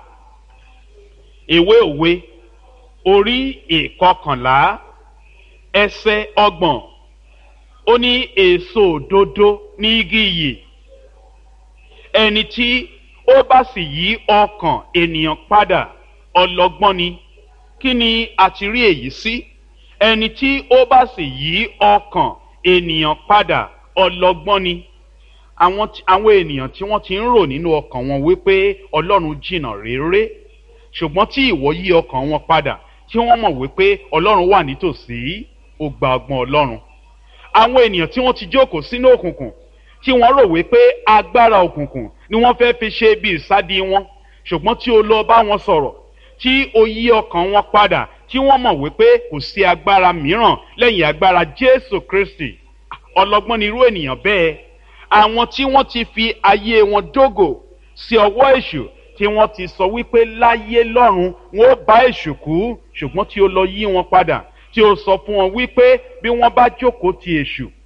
Ìwé òwe orí ìkọkànlá ẹsẹ̀ ọgbọ̀n. Ó ní èso òdodo ní igi ìyè, ẹni tí ó bá sì yí ọkàn ènìyàn padà ọlọ́gbọ́n ni. Kí ni a ti rí èyí sí? Ẹni tí ó bá sì yí ọkàn ènìyàn padà ọlọ́gbọ́n ni. Àwọn àwọn ènìyàn tí wọ́n ti ń rò nínú ọkàn wọn wípé Ọlọ́run jìnnà réré, ṣùgbọ́n tí ìwọ yí ọkàn wọn padà, tí wọ́n mọ̀ wípé Ọlọ́run wà nítòsí, ó gba ọgbọ́n Ọlọ́run. Àwọn ènìyàn tí wọ́n ti jókòó sínú òkùnkùn, tí wọ́n rò wípé agbára òkùnkùn ni wọ́n fẹ́ fi ṣe bí ìsádi wọn, ṣùgbọ́n tí o lọ bá wọn sọ̀rọ̀, tí o yí ọkàn wọn padà, tí wọ́n mọ̀ wípé kò sí agbára mìíràn lẹ́yìn agbára Jésù Kristi. Ọlọ́gbọ́n ni irú ènìyàn bẹ́ẹ̀. Àwọn tí wọ́n ti fi ayé wọn dógò sí ọwọ́ èṣù, tí wọ́n ti sọ wípé láyé lọ́run wọn ó bá èṣù kú, ṣùgbọ́n tí o lọ yí wọn padà, tí o sọ fún wọn wípé bí wọ́n bá jókòó ti èṣù,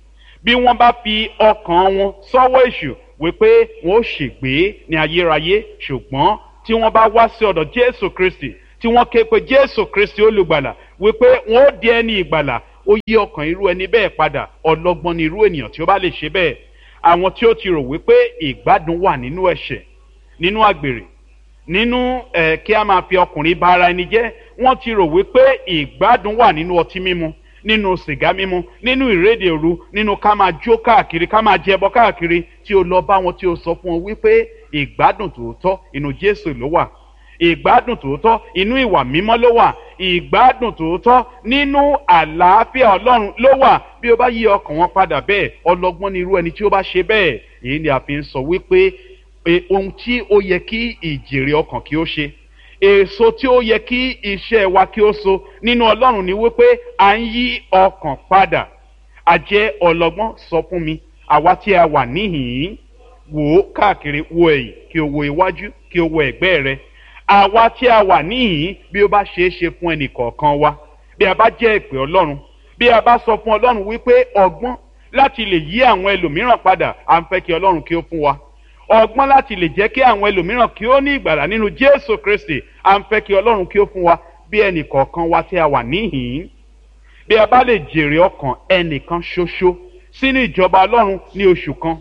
bí wọ́n bá fi ọkàn wọn sọ́wọ́ èṣù wípé wọn ó ṣègbé ní ayérayé, ṣùgbọ́n tí wọ́n bá wá sí ọ̀dọ̀ Jésù Kristi, tí wọ́n ké pe Jésù Kristi olùgbàlà wípé wọn ó di ẹni ìgbàlà, ó yí ọkàn irú ẹni bẹ́ẹ̀ padà. Ọlọ́gbọ́n ni irú ènìyàn tí ó bá lè ṣe bẹ́ẹ̀. Àwọn tí ó ti rò wípé ìgbádùn wà nínú ẹ̀ṣẹ̀, nínú àgbèrè, nínú ẹ̀ kí a máa fi ọkùnrin bá ara ẹni jẹ́, wọ́n ti rò wípé ìgbádùn wà nínú ọtí mímu, nínú sìgá mímu, nínú ìrédè òru, nínú ká máa jó káàkiri, ká máa jẹbọ káàkiri. Tí o lọ bá wọn tí o sọ fún wọn wípé ìgbádùn tòótọ́ inú Jésù ló wà, ìgbádùn tòótọ́ inú ìwà mímọ́ ló wà, ìgbádùn tòótọ́ nínú àlàáfíà Ọlọ́run ló wà. Bí o bá yí ọkàn wọn padà bẹ́ẹ̀, ọlọ́gbọ́n ni irú ẹni tí ó bá ṣe bẹ́ẹ̀. Èyí ni a fi ń sọ wípé ohun tí ó yẹ kí ìjèrè ọkàn kí ó ṣe, èso tí ó yẹ kí iṣẹ́ wa kí ó so nínú Ọlọ́run ni wípé à ń yí ọkàn padà. A jẹ́ ọlọ́gbọ́n, sọ fún mi, àwa tí a wà níhìn-ín, wò ó káàkiri, wo ẹ̀yìn kí o wo iwájú kí o wo ẹ̀gbẹ́ rẹ. Àwa tí a wà níhìn-ín, bí ó bá ṣeé ṣe fún ẹnì kọ̀ọ̀kan wa, bí a bá jẹ́ ìpè Ọlọ́run, bí a bá sọ fún Ọlọ́run wípé ọgbọ́n láti lè yí àwọn ẹlòmíràn padà, à ń fẹ́ kí Ọlọ́run kí ó fún wa. Ọgbọ́n láti lè jẹ́ kí àwọn ẹlòmíràn kí ó ní ìgbàlà nínú Jésù Kristi, à ń fẹ́ kí Ọlọ́run kí ó fún wa. Bí ẹnì kọ̀ọ̀kan wa tí a wà níhìn-ín, bí a bá lè jèrè ọkàn ẹnìkan ṣoṣo sínú ìjọba Ọlọ́run ní oṣù kan,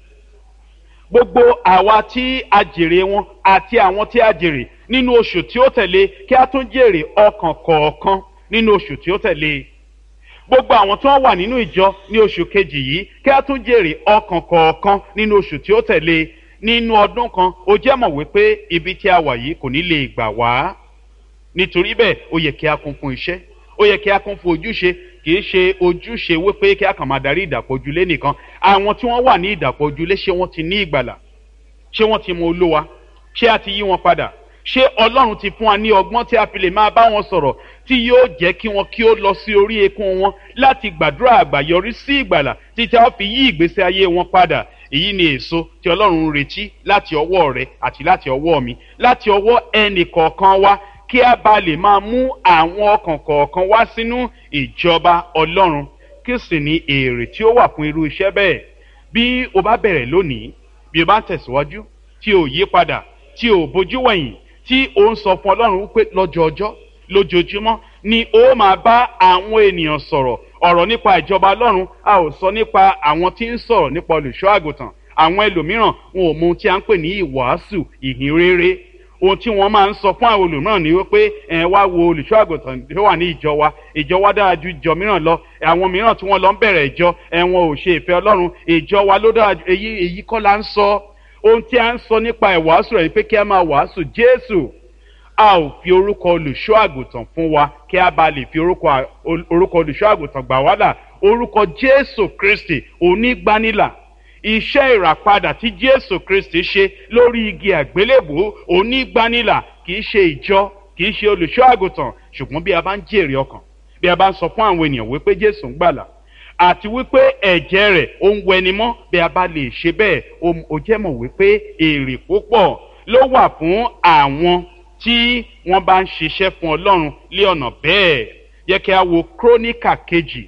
gbogbo àwa tí a jèrè wọn àti àwọn tí a jèrè nínú oṣù tí ó tẹ̀lé, kí a tún jèrè ọkàn kọ̀ọ̀kan nínú oṣù tí ó tẹ̀lé. Gbogbo àwọn tí wọ́n wà nínú ìjọ ní oṣù kejì yìí, kí a tún jèrè ọkàn kọ̀ọ̀kan nínú oṣù tí ó tẹ̀lé. Nínú ọdún kan, ó jẹ́ mọ̀ wípé ibi tí a wà yìí kò ní lè gbà wá. Nítorí bẹ́ẹ̀, ó yẹ kí a kún fún iṣẹ́, ó yẹ kí a kún fún ojúṣe. Kì í ṣe ojúṣe wípé kí a kàn máa darí ìdàpọ̀ ojúlé nìkan. Àwọn tí wọ́n wà ní ìdàpọ̀ ojúlé, ṣé wọ́n ti ní ìgbàlà? Ṣé wọ́n ti mọ Olúwa? Ṣé a ti yí wọn padà? Ṣé Ọlọ́run ti fún wa ní ọgbọ́n tí a fi lè máa bá wọn sọ̀rọ̀, tí yóò jẹ́ kí wọn kí ó lọ sí orí eékún wọn láti gbàdúrà àgbàyọrí sí ìgbàlà, títí a fi yí ìgbésí ayé wọn padà? Èyí ni èso tí Ọlọ́run ń retí láti ọwọ́ rẹ àti láti ọwọ́ mi, láti ọwọ́ ẹnì kọ̀ọ̀kan wa, kí a bá lè máa mú àwọn ọkàn kọ̀ọ̀kan wá sínú ìjọba Ọlọ́run. Kí sì ni èrè tí ó wà fún irú iṣẹ́ bẹ́ẹ̀? Bí o bá bẹ̀rẹ̀ lónìí, bí o bá ń tẹ̀síwájú, tí o yí padà, tí o bójú wẹ̀yìn, tí o ń sọ fún Ọlọ́run wípé lọ́jọọjọ́, lójoojúmọ́ ni ó máa bá àwọn ènìyàn sọ̀rọ̀ ọ̀rọ̀ nípa ìjọba Ọlọ́run. A ò sọ nípa àwọn tí ń sọ̀rọ̀ nípa olùṣọ́ àgùntàn. Àwọn ẹlòmíràn wọn ò mọ ohun tí a ń pè ní ìwàásù ìhìn rere. Ohun tí wọ́n máa ń sọ fún àwọn olùmíràn ni wípé ẹ wá wo olùṣọ́ àgùntàn tó wà ní ìjọ wa, ìjọ wa dára ju ìjọ mìíràn lọ. Àwọn mìíràn tí wọ́n lọ ń bẹ̀rẹ̀ ìjọ, ẹ wọn ò ṣe ìfẹ́ Ọlọ́run, ìjọ wa ló dára ju. Èyí èyí kọ́ la ń sọ. Ohun tí a ń sọ nípa ìwàásù rẹ̀ ni pé kí a máa wàásù Jésù. A ò fi orúkọ olùṣọ́ àgùntàn fún wa kí a bá lè fi orúkọ orúkọ olùṣọ́ àgùntàn gbà wá là. Orúkọ Jésù Kristi onígbanilà. Iṣẹ́ ìràpadà tí Jésù Kristi ṣe lórí igi àgbélébùú onígbanilà, kì í ṣe ìjọ, kì í ṣe olùṣọ́ àgùntàn. Ṣùgbọ́n bí a bá ń jèrè ọkàn, bí a bá ń sọ fún àwọn ènìyàn wípé Jésù ń gbàlà, àti wípé ẹ̀jẹ̀ rẹ̀ ó ń wẹni mọ́, bí a bá lè ṣe bẹ́ẹ̀, ó jẹ́ mọ̀ wípé èrè púpọ̀ ló wà fún àwọn tí wọ́n bá ń ṣiṣẹ́ fún Ọlọ́run lé ọ̀nà bẹ́ẹ̀. Yẹ kí a wo Króníkà kejì,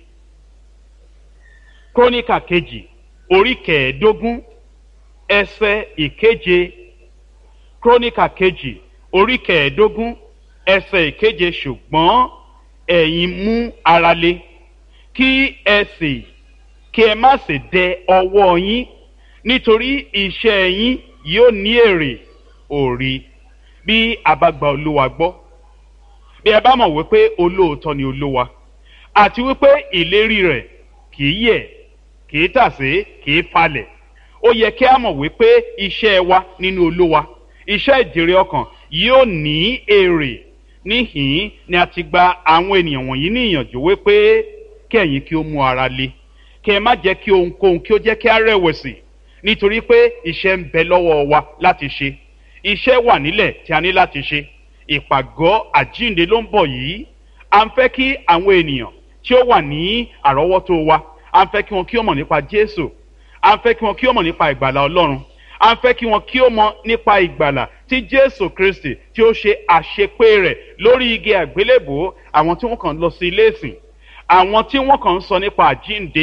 Króníkà kejì orí kẹẹ̀ẹ́dógún ẹsẹ̀ ìkeje. Króníkà kejì orí kẹẹ̀ẹ́dógún ẹsẹ̀ ìkeje. Ṣùgbọ́n ẹ̀yin mú ara le, kí ẹ sì kí ẹ má sì dẹ ọwọ́ yín, nítorí iṣẹ́ yín yóò ní èrè. Òrí, bí a bá gba Olúwa gbọ́, bí ẹ bá mọ̀ wípé olóòótọ́ ni Olúwa, àti wípé ìlérí rẹ̀ kì í yẹ̀, kì í tàsé, kì í falẹ̀, ó yẹ kí a mọ̀ wípé iṣẹ́ wa nínú Olúwa, iṣẹ́ ìjèrè ọkàn yóò ní èrè. Níhìn ni a ti gba àwọn ènìyàn wọ̀nyí ní ìyànjú wípé kí ẹ̀yin kí ó mú ara le, kí ẹ má jẹ́ kí ohunkóhun kí ó jẹ́ kí a rẹ̀wẹ̀sì, nítorí pé iṣẹ́ ń bẹ lọ́wọ́ wa láti ṣe. Iṣẹ́ wà nílẹ̀ tí a ní láti ṣe. Ìpàgọ́ àjíǹde ló ń bọ̀ yìí. À ń fẹ́ kí àwọn ènìyàn tí ó wà ní àrọ́wọ́tó wa, à ń fẹ́ kí wọn kí ó mọ̀ nípa Jésù. À ń fẹ́ kí wọn kí ó mọ̀ nípa ìgbàlà Ọlọ́run. À ń fẹ́ kí wọn kí ó mọ̀ nípa ìgbàlà tí Jésù Kristi tí ó ṣe àṣepé rẹ̀ lórí igi àgbélébùú. Àwọn tí wọ́n kàn lọ sí ilé ìsìn, àwọn tí wọ́n kàn ń sọ nípa àjíǹde,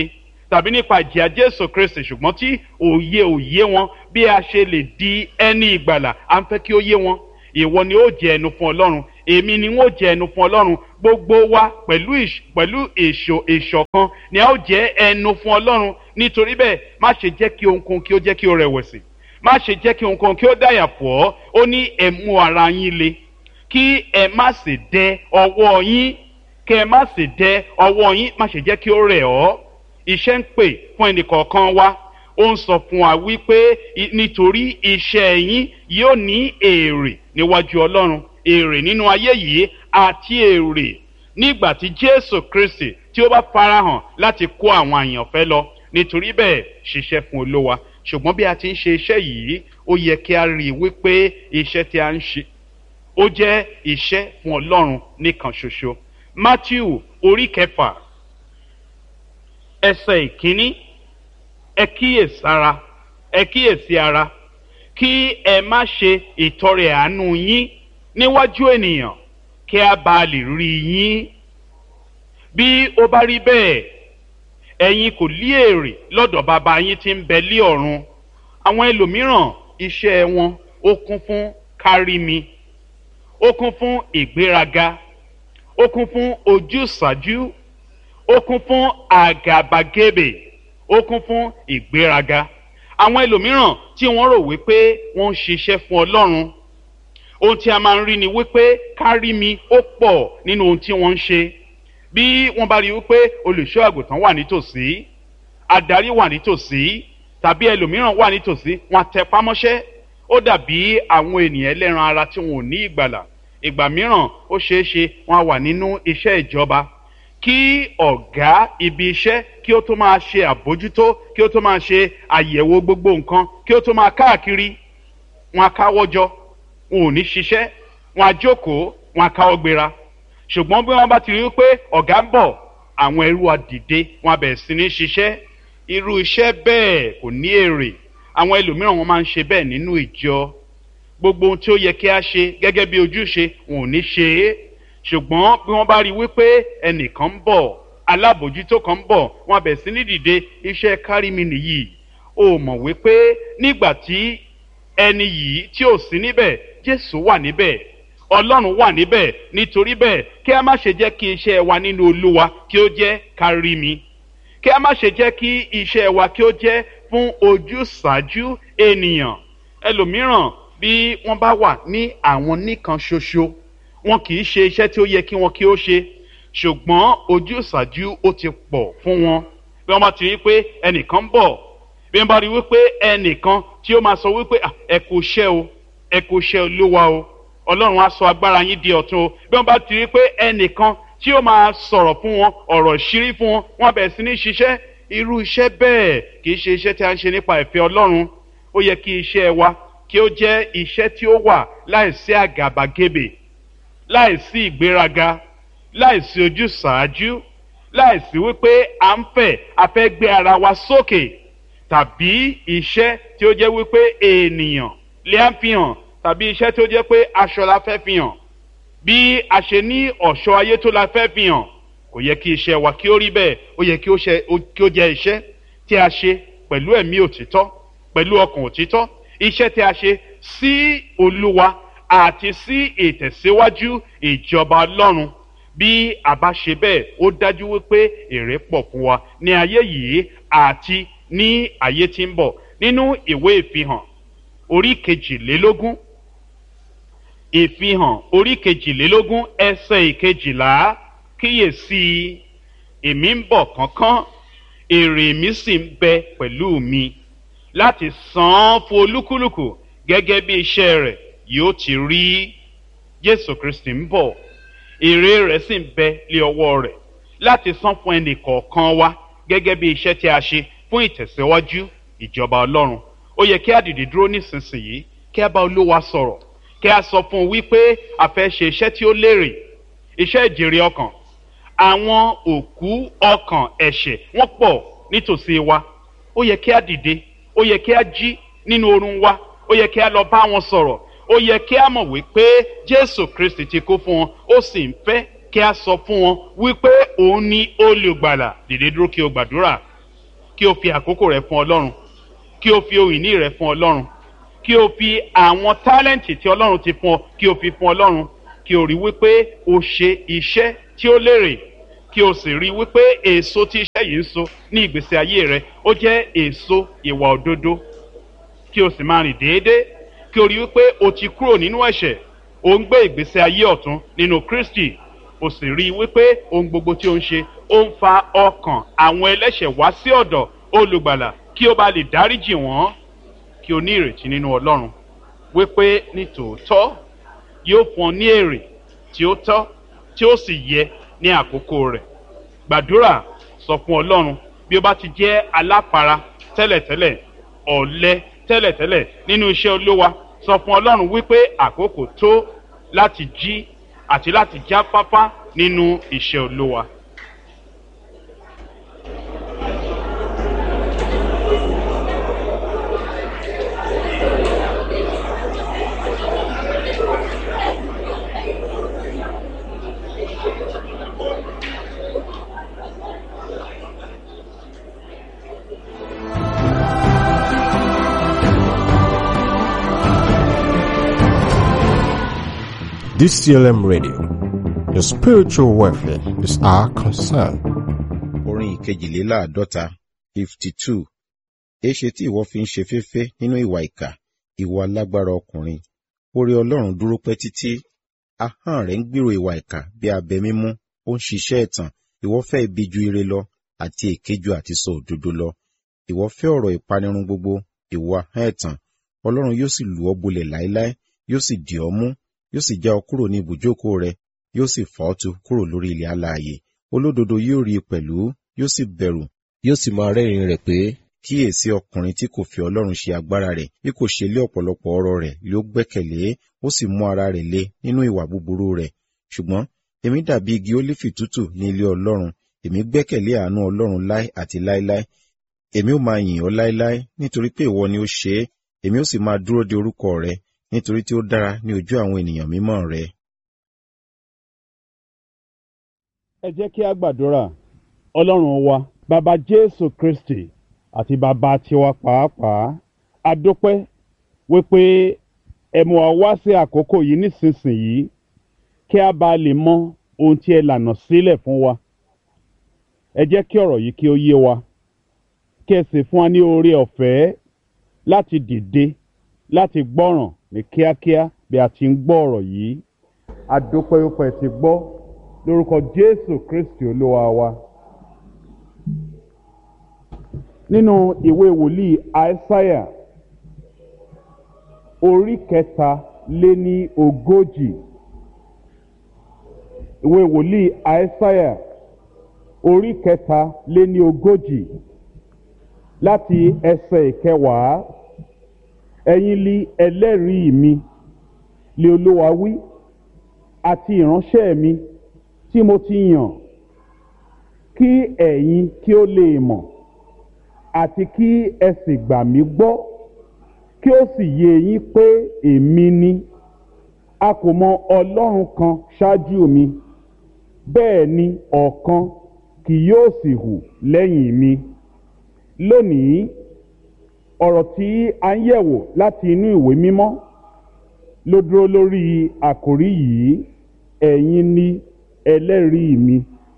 tàbí nípa ìjìyà Jésù Kristi, ṣùgbọ́n tí òye òye wọn bí a ṣe lè di ẹni ìgbàlà, à ń fẹ́ kí ó yé wọn. Ìwọ ni ó jẹ ẹnu fún Ọlọ́run, èmi ni wọ́n jẹ ẹnu fún Ọlọ́run, gbogbo wa pẹ̀lú pẹ̀lú èso ìṣọ̀kan ni a ó jẹ ẹnu fún Ọlọ́run. Nítorí bẹ́ẹ̀, má ṣe jẹ́ kí ohunkóhun kí ó jẹ́ kí ó rẹ̀wẹ̀sì, má ṣe jẹ́ kí ohunkóhun kí ó dàyà pọ̀ ọ́. Ó ní ẹ mú ara yín le, kí ẹ má sì dẹ ọwọ́ yín, kí ẹ má sì dẹ ọwọ́ yín, má ṣe jẹ́ kí ó rẹ̀ ọ́. Iṣẹ́ ń pè fún ẹnìkọ̀ọ̀kan wa, ó ń sọ fún wa wípé nítorí iṣẹ́ yín yóò ní èrè níwájú Ọlọ́run, èrè nínú ayé yìí àti èrè nígbà tí Jésù Kristi tí ó bá farahàn láti kó àwọn àyànfẹ́ lọ. Nítorí bẹ́ẹ̀, ṣiṣẹ́ fún Olúwa. Ṣùgbọ́n bí a ti ń ṣe iṣẹ́ yìí, ó yẹ kí a rí i wípé iṣẹ́ tí a ń ṣe ó jẹ́ iṣẹ́ fún Ọlọ́run nìkan ṣoṣo. Mátíù orí kẹfà ẹsẹ̀ ìkíní, ẹ kíyèsára, ẹ kíyèsí ara, kí ẹ má ṣe ìtọrẹ àánú yín níwájú ènìyàn, kí a bá lè rí yín. Bí ó bá rí bẹ́ẹ̀, ẹ̀yin kò lí èrè lọ́dọ̀ bàbá yín tí ń bẹ lí ọ̀run. Àwọn ẹlòmíràn, iṣẹ́ wọn ó kún fún kárí mi, ó kún fún ìgbéraga, ó kún fún ojúsàájú, ó kún fún àgàbàgebè, ó kún fún ìgbéraga. Àwọn ẹlòmíràn tí wọ́n rò wípé wọ́n ń ṣiṣẹ́ fún Ọlọ́run, ohun tí a máa ń rí ni wípé kárí mi ó pọ̀ nínú ohun tí wọ́n ń ṣe. Bí wọ́n bá rí wípé olùṣọ́ àgùntàn wà nítòsí, adarí wà nítòsí, tàbí ẹlòmíràn wà nítòsí, wọ́n tẹpá mọ́ṣẹ́. Ó dàbí àwọn ènìyàn ẹlẹ́ran ara tí wọn ò ní ìgbàlà. Ìgbà mìíràn ó ṣeé ṣe wọ́n wà nínú iṣẹ́ ìjọba, kí ọ̀gá ibi iṣẹ́ kí ó tó máa ṣe àbójútó, kí ó tó máa ṣe àyẹ̀wò gbogbo nǹkan, kí ó tó máa káàkiri, wọn á káwọ́ jọ, wọn ò ní ṣiṣẹ́, wọn á jókòó, wọn á káwọ́ gbéra. Ṣùgbọ́n bí wọ́n bá ti rí i pé ọ̀gá ń bọ̀, àwọn ẹrú á dìde, wọn á bẹ̀rẹ̀ sí ní ṣiṣẹ́. Irú iṣẹ́ bẹ́ẹ̀ kò ní èrè. Àwọn ẹlòmíràn wọn máa ń ṣe bẹ́ẹ̀ nínú ìjọ. Gbogbo ohun tí ó yẹ kí a ṣe gẹ́gẹ́ bí ojúṣe, wọn ò ní ṣe é. Ṣùgbọ́n bí wọ́n bá rí i wípé ẹnìkan ń bọ̀, alábòjútó kan ń bọ̀, wọn á bẹ̀rẹ̀ sí ní dìde. Iṣẹ́ kárí mi nìyí. O mọ̀ wípé nígbà tí ẹni yìí tí ò sí níbẹ̀, Jésù wà níbẹ̀, Ọlọ́run wà níbẹ̀. Nítorí bẹ́ẹ̀, kí a má ṣe jẹ́ kí iṣẹ́ wa nínú Olúwa kí ó jẹ́ kárí mi, kí a má ṣe jẹ́ kí iṣẹ́ wa kí ó jẹ́ fún ojúsàájú ènìyàn. Ẹlòmíràn, bí wọ́n bá wà ní àwọn nìkan ṣoṣo, wọn kì í ṣe iṣẹ́ tí ó yẹ kí wọn kí ó ṣe, ṣùgbọ́n ojúsàájú ó ti pọ̀ fún wọn. Bí wọ́n bá ti rí pé ẹnìkan ń bọ̀, bí wọ́n bá rí wípé ẹnìkan tí ó máa sọ wípé ẹ kú iṣẹ́ o, ẹ kú iṣẹ́ Olúwa o, Ọlọ́run á sọ agbára yín di ọ̀tun o. Bí wọ́n bá ti rí pé ẹnìkan tí ó máa sọ̀rọ̀ fún wọn, ọ̀rọ̀ ìṣírí fún wọn, wọ́n bẹ̀rẹ̀ sí ní ṣiṣẹ́. Irú iṣẹ́ bẹ́ẹ̀ kì í ṣe iṣẹ́ tí a ń ṣe nípa ìfẹ́ Ọlọ́run. Ó yẹ kí iṣẹ́ wa kí ó jẹ́ iṣẹ́ tí ó wà láìsí àgàbàgebè, láìsí ìgbéraga, láìsí ojúsàájú, láìsí wípé à ń fẹ́ a fẹ́ gbé ara wa sókè, tàbí iṣẹ́ tí ó jẹ́ wípé ènìyàn lè á fi hàn, tàbí iṣẹ́ tí ó jẹ́ pé aṣọ la fẹ́ fi hàn, bí a ṣe ní ọ̀ṣọ́ ayé tó la fẹ́ fi hàn. Kò yẹ kí iṣẹ́ wa kí ó rí bẹ́ẹ̀. Ó yẹ kí ó jẹ́ iṣẹ́ tí a ṣe pẹ̀lú ẹ̀mí òtítọ́, pẹ̀lú ọkàn òtítọ́, iṣẹ́ tí a ṣe sí Olúwa àti sí ìtẹ̀síwájú ìjọba Ọlọ́run. Bí a bá ṣe bẹ́ẹ̀, ó dájú wípé èrè pọ̀ fún wa ní ayé yìí àti ní ayé tí ń bọ̀. Nínú ìwé ìfihàn orí kejìlélógún, ìfihàn orí kejìlélógún ẹsẹ̀ ìkejìlá, kíyèsí, èmi ń bọ̀ kánkán, èrè mi sì ń bẹ pẹ̀lú mi, láti san án fún olúkúlùkù gẹ́gẹ́ bí iṣẹ́ rẹ̀ yóò ti rí. Jésù Kristi ń bọ̀, èrè rẹ̀ sì ń bẹ lé ọwọ́ rẹ̀ láti san fún ẹnì kọ̀ọ̀kan wa gẹ́gẹ́ bí iṣẹ́ tí a ṣe fún ìtẹ̀síwájú ìjọba Ọlọ́run. Ó yẹ kí a dìde dúró nísinsìnyí, kí a bá Olúwa sọ̀rọ̀, kí a sọ fún un wípé a fẹ́ ṣe iṣẹ́ tí ó lérè, iṣẹ́ ìjèrè ọkàn. Àwọn òkú ọkàn ẹ̀ṣẹ̀ wọ́n pọ̀ nítòsí wa. Ó yẹ kí a dìde, ó yẹ kí a jí nínú oorun wa, ó yẹ kí a lọ bá wọn sọ̀rọ̀, ó yẹ kí a mọ̀ wípé Jésù Kristi ti kú fún wọn, ó sì ń fẹ́ kí a sọ fún wọn wípé òun ni olùgbàlà. Dìde dúró kí o gbàdúrà. kí o fi àkókò rẹ fún ọlọ́run, kí o fi ohun ìní rẹ fún ọlọ́run, kí o fi àwọn tálẹ́ǹtì tí ọlọ́run ti fún ọ kí o fi fún ọlọ́run, kí o rí wípé o ṣe iṣẹ́ tí ó lérè, kí o sì rí wípé èso tí iṣẹ́ yìí ń so ní ìgbésí ayé rẹ ó jẹ́ èso ìwà òdodo, kí o sì máa rìn déédéé, kí o rí wípé o ti kúrò nínú ẹ̀ṣẹ̀, o ń gbé ìgbésí ayé ọ̀tun nínú Kristi, o sì rí wípé ohun gbogbo tí o ń ṣe ó ń fa ọkàn àwọn ẹlẹ́ṣẹ̀ wá sí ọ̀dọ̀ olùgbàlà kí o bá lè dáríjì wọ́n, kí o ní ìrètí nínú Ọlọ́run wípé ní tòótọ́ yóò fún ọ ní èrè tí ó tọ́ tí ó sì yẹ ní àkókò rẹ̀. Gbàdúrà, sọ fún Ọlọ́run bí o bá ti jẹ́ aláfara tẹ́lẹ̀tẹ́lẹ̀, ọ̀lẹ tẹ́lẹ̀tẹ́lẹ̀ nínú iṣẹ́ Olúwa, sọ fún Ọlọ́run wípé àkókò tó láti jí àti láti jáfáfá nínú iṣẹ́ Olúwa. D C L M Radio, your spiritual welfare is our concern. Orin ìkejìléláàádọ́ta fifty two. Èṣe tí ìwọ fi ń ṣe féfé nínú ìwà ìkà, ìwọ alágbára ọkùnrin. Oore Ọlọ́run dúró pẹ́ títí. Ahọ́n rẹ̀ ń gbèrò ìwà ìkà bí abẹ mímú, ó ń ṣiṣẹ́ ẹ̀tàn. Ìwọ fẹ́ ibi ju ire lọ, àti èké ju àti sọ òdodo lọ. Ìwọ fẹ́ ọ̀rọ̀ ìpanirun gbogbo, ìwọ ahọ́n ẹ̀tàn. Ọlọ́run yóò sì lù ọ́ bolẹ̀ láéláé, yóò sì dì ọ́ mú, yóò sì já ọ kúrò ní ibùjókòó rẹ, yóò sì fà ọ́ tu kúrò lórí ilẹ̀ alààyè. Olódodo yóò rí i pẹ̀lú, yóò sì bẹ̀rù, yóò sì máa rẹ́rìn rẹ̀ pé, kíyèsí ọkùnrin tí kò fi Ọlọ́run ṣe agbára rẹ̀, bí kò ṣe lé ọ̀pọ̀lọpọ̀ ọrọ̀ rẹ̀ ló gbẹ́kẹ̀lé, ó sì mú ara rẹ̀ le nínú ìwà búburú rẹ̀. Ṣùgbọ́n èmi dàbí igi ólífì tútù ní ilé Ọlọ́run, èmi gbẹ́kẹ̀lé àánú Ọlọ́run láé àti láéláé. Èmi ó máa yìn ọ́ láéláé, nítorí pé ìwọ ni ó ṣe é, èmi ó sì máa dúró de orúkọ rẹ, nítorí tí ó dára ní ojú àwọn ènìyàn mímọ́ rẹ. Ẹ jẹ́ kí a gbàdúrà. Ọlọ́run wa, bàbá Jésù Kristi àti bàbá tiwa pàápàá, a dúpẹ́ wípé ẹ mú wa wá sí àkókò yìí nísinsìnyí kí a bá lè mọ ohun tí ẹ lànà sílẹ̀ fún wa. Ẹ jẹ́ kí ọ̀rọ̀ yìí kí ó yé wa, kí ẹ sì fún wa ní oore ọ̀fẹ́ láti dìde, láti gbọ́ràn ní kíákíá bí a ti ń gbọ́ ọ̀rọ̀ yìí. A dúpẹ́ wípé ẹ ti gbọ́ lórúkọ Jésù Kristi Olúwa wa. Nínú ìwé wòlíì Aísáyà orí kẹta lé ní ogójì, ìwé wòlíì Aísáyà orí kẹta lé ní ogójì láti ẹsẹ̀ ìkẹwàá. Ẹ̀yin li ẹlẹ́rìí mi, lé Olúwa wí, àti ìránṣẹ́ mi tí mo ti yàn, kí ẹ̀yin kí ó lè mọ̀, àti kí ẹ sì gbà mí gbọ́, kí ó sì yé yín pé èmi ni. A kò mọ Ọlọ́run kan ṣáájú mi, bẹ́ẹ̀ ni ọ̀kan kì yóò sì hù lẹ́yìn mi. Lónìí, ọ̀rọ̀ tí a ń yẹ̀wò láti inú ìwé mímọ́ ló dúró lórí àkòrí yìí: ẹ̀yin ni ẹlẹ́rìí mi.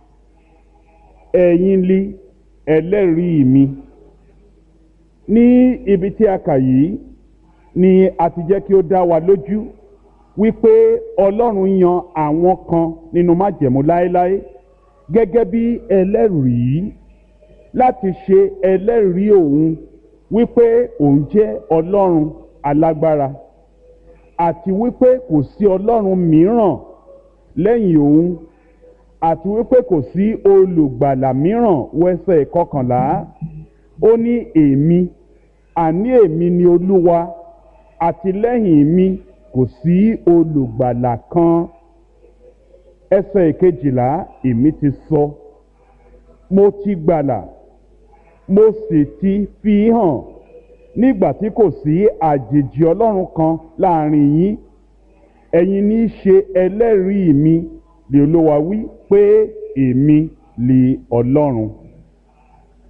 Ẹ̀yin ni ẹlẹ́rìí mi. Ní ibi tí a kà yìí ni a ti jẹ́ kí ó dá wa lójú wípé Ọlọ́run yan àwọn kan nínú májẹ̀mú láéláé gẹ́gẹ́ bí ẹlẹ́rìí láti ṣe ẹlẹ́rìí òun wípé òun jẹ́ Ọlọ́run alágbára, àti wípé kò sí Ọlọ́run mìíràn lẹ́yìn òun, àti wípé kò sí olùgbàlà mìíràn. Wẹ́sẹ̀ kọkànlá, ó ní èmi, àní èmi ni Olúwa, àti lẹ́yìn mi kò sí olùgbàlà kan. Ẹsẹ̀ ìkejìlá, èmi ti sọ, mo ti gbàlà, mo sì ti fi hàn, nígbà tí kò sí àjèjì Ọlọ́run kan láàrin yín. Ẹ̀yin ní í ṣe ẹlẹ́rìí mi, lé Olúwa wí, pé èmi lè Ọlọ́run.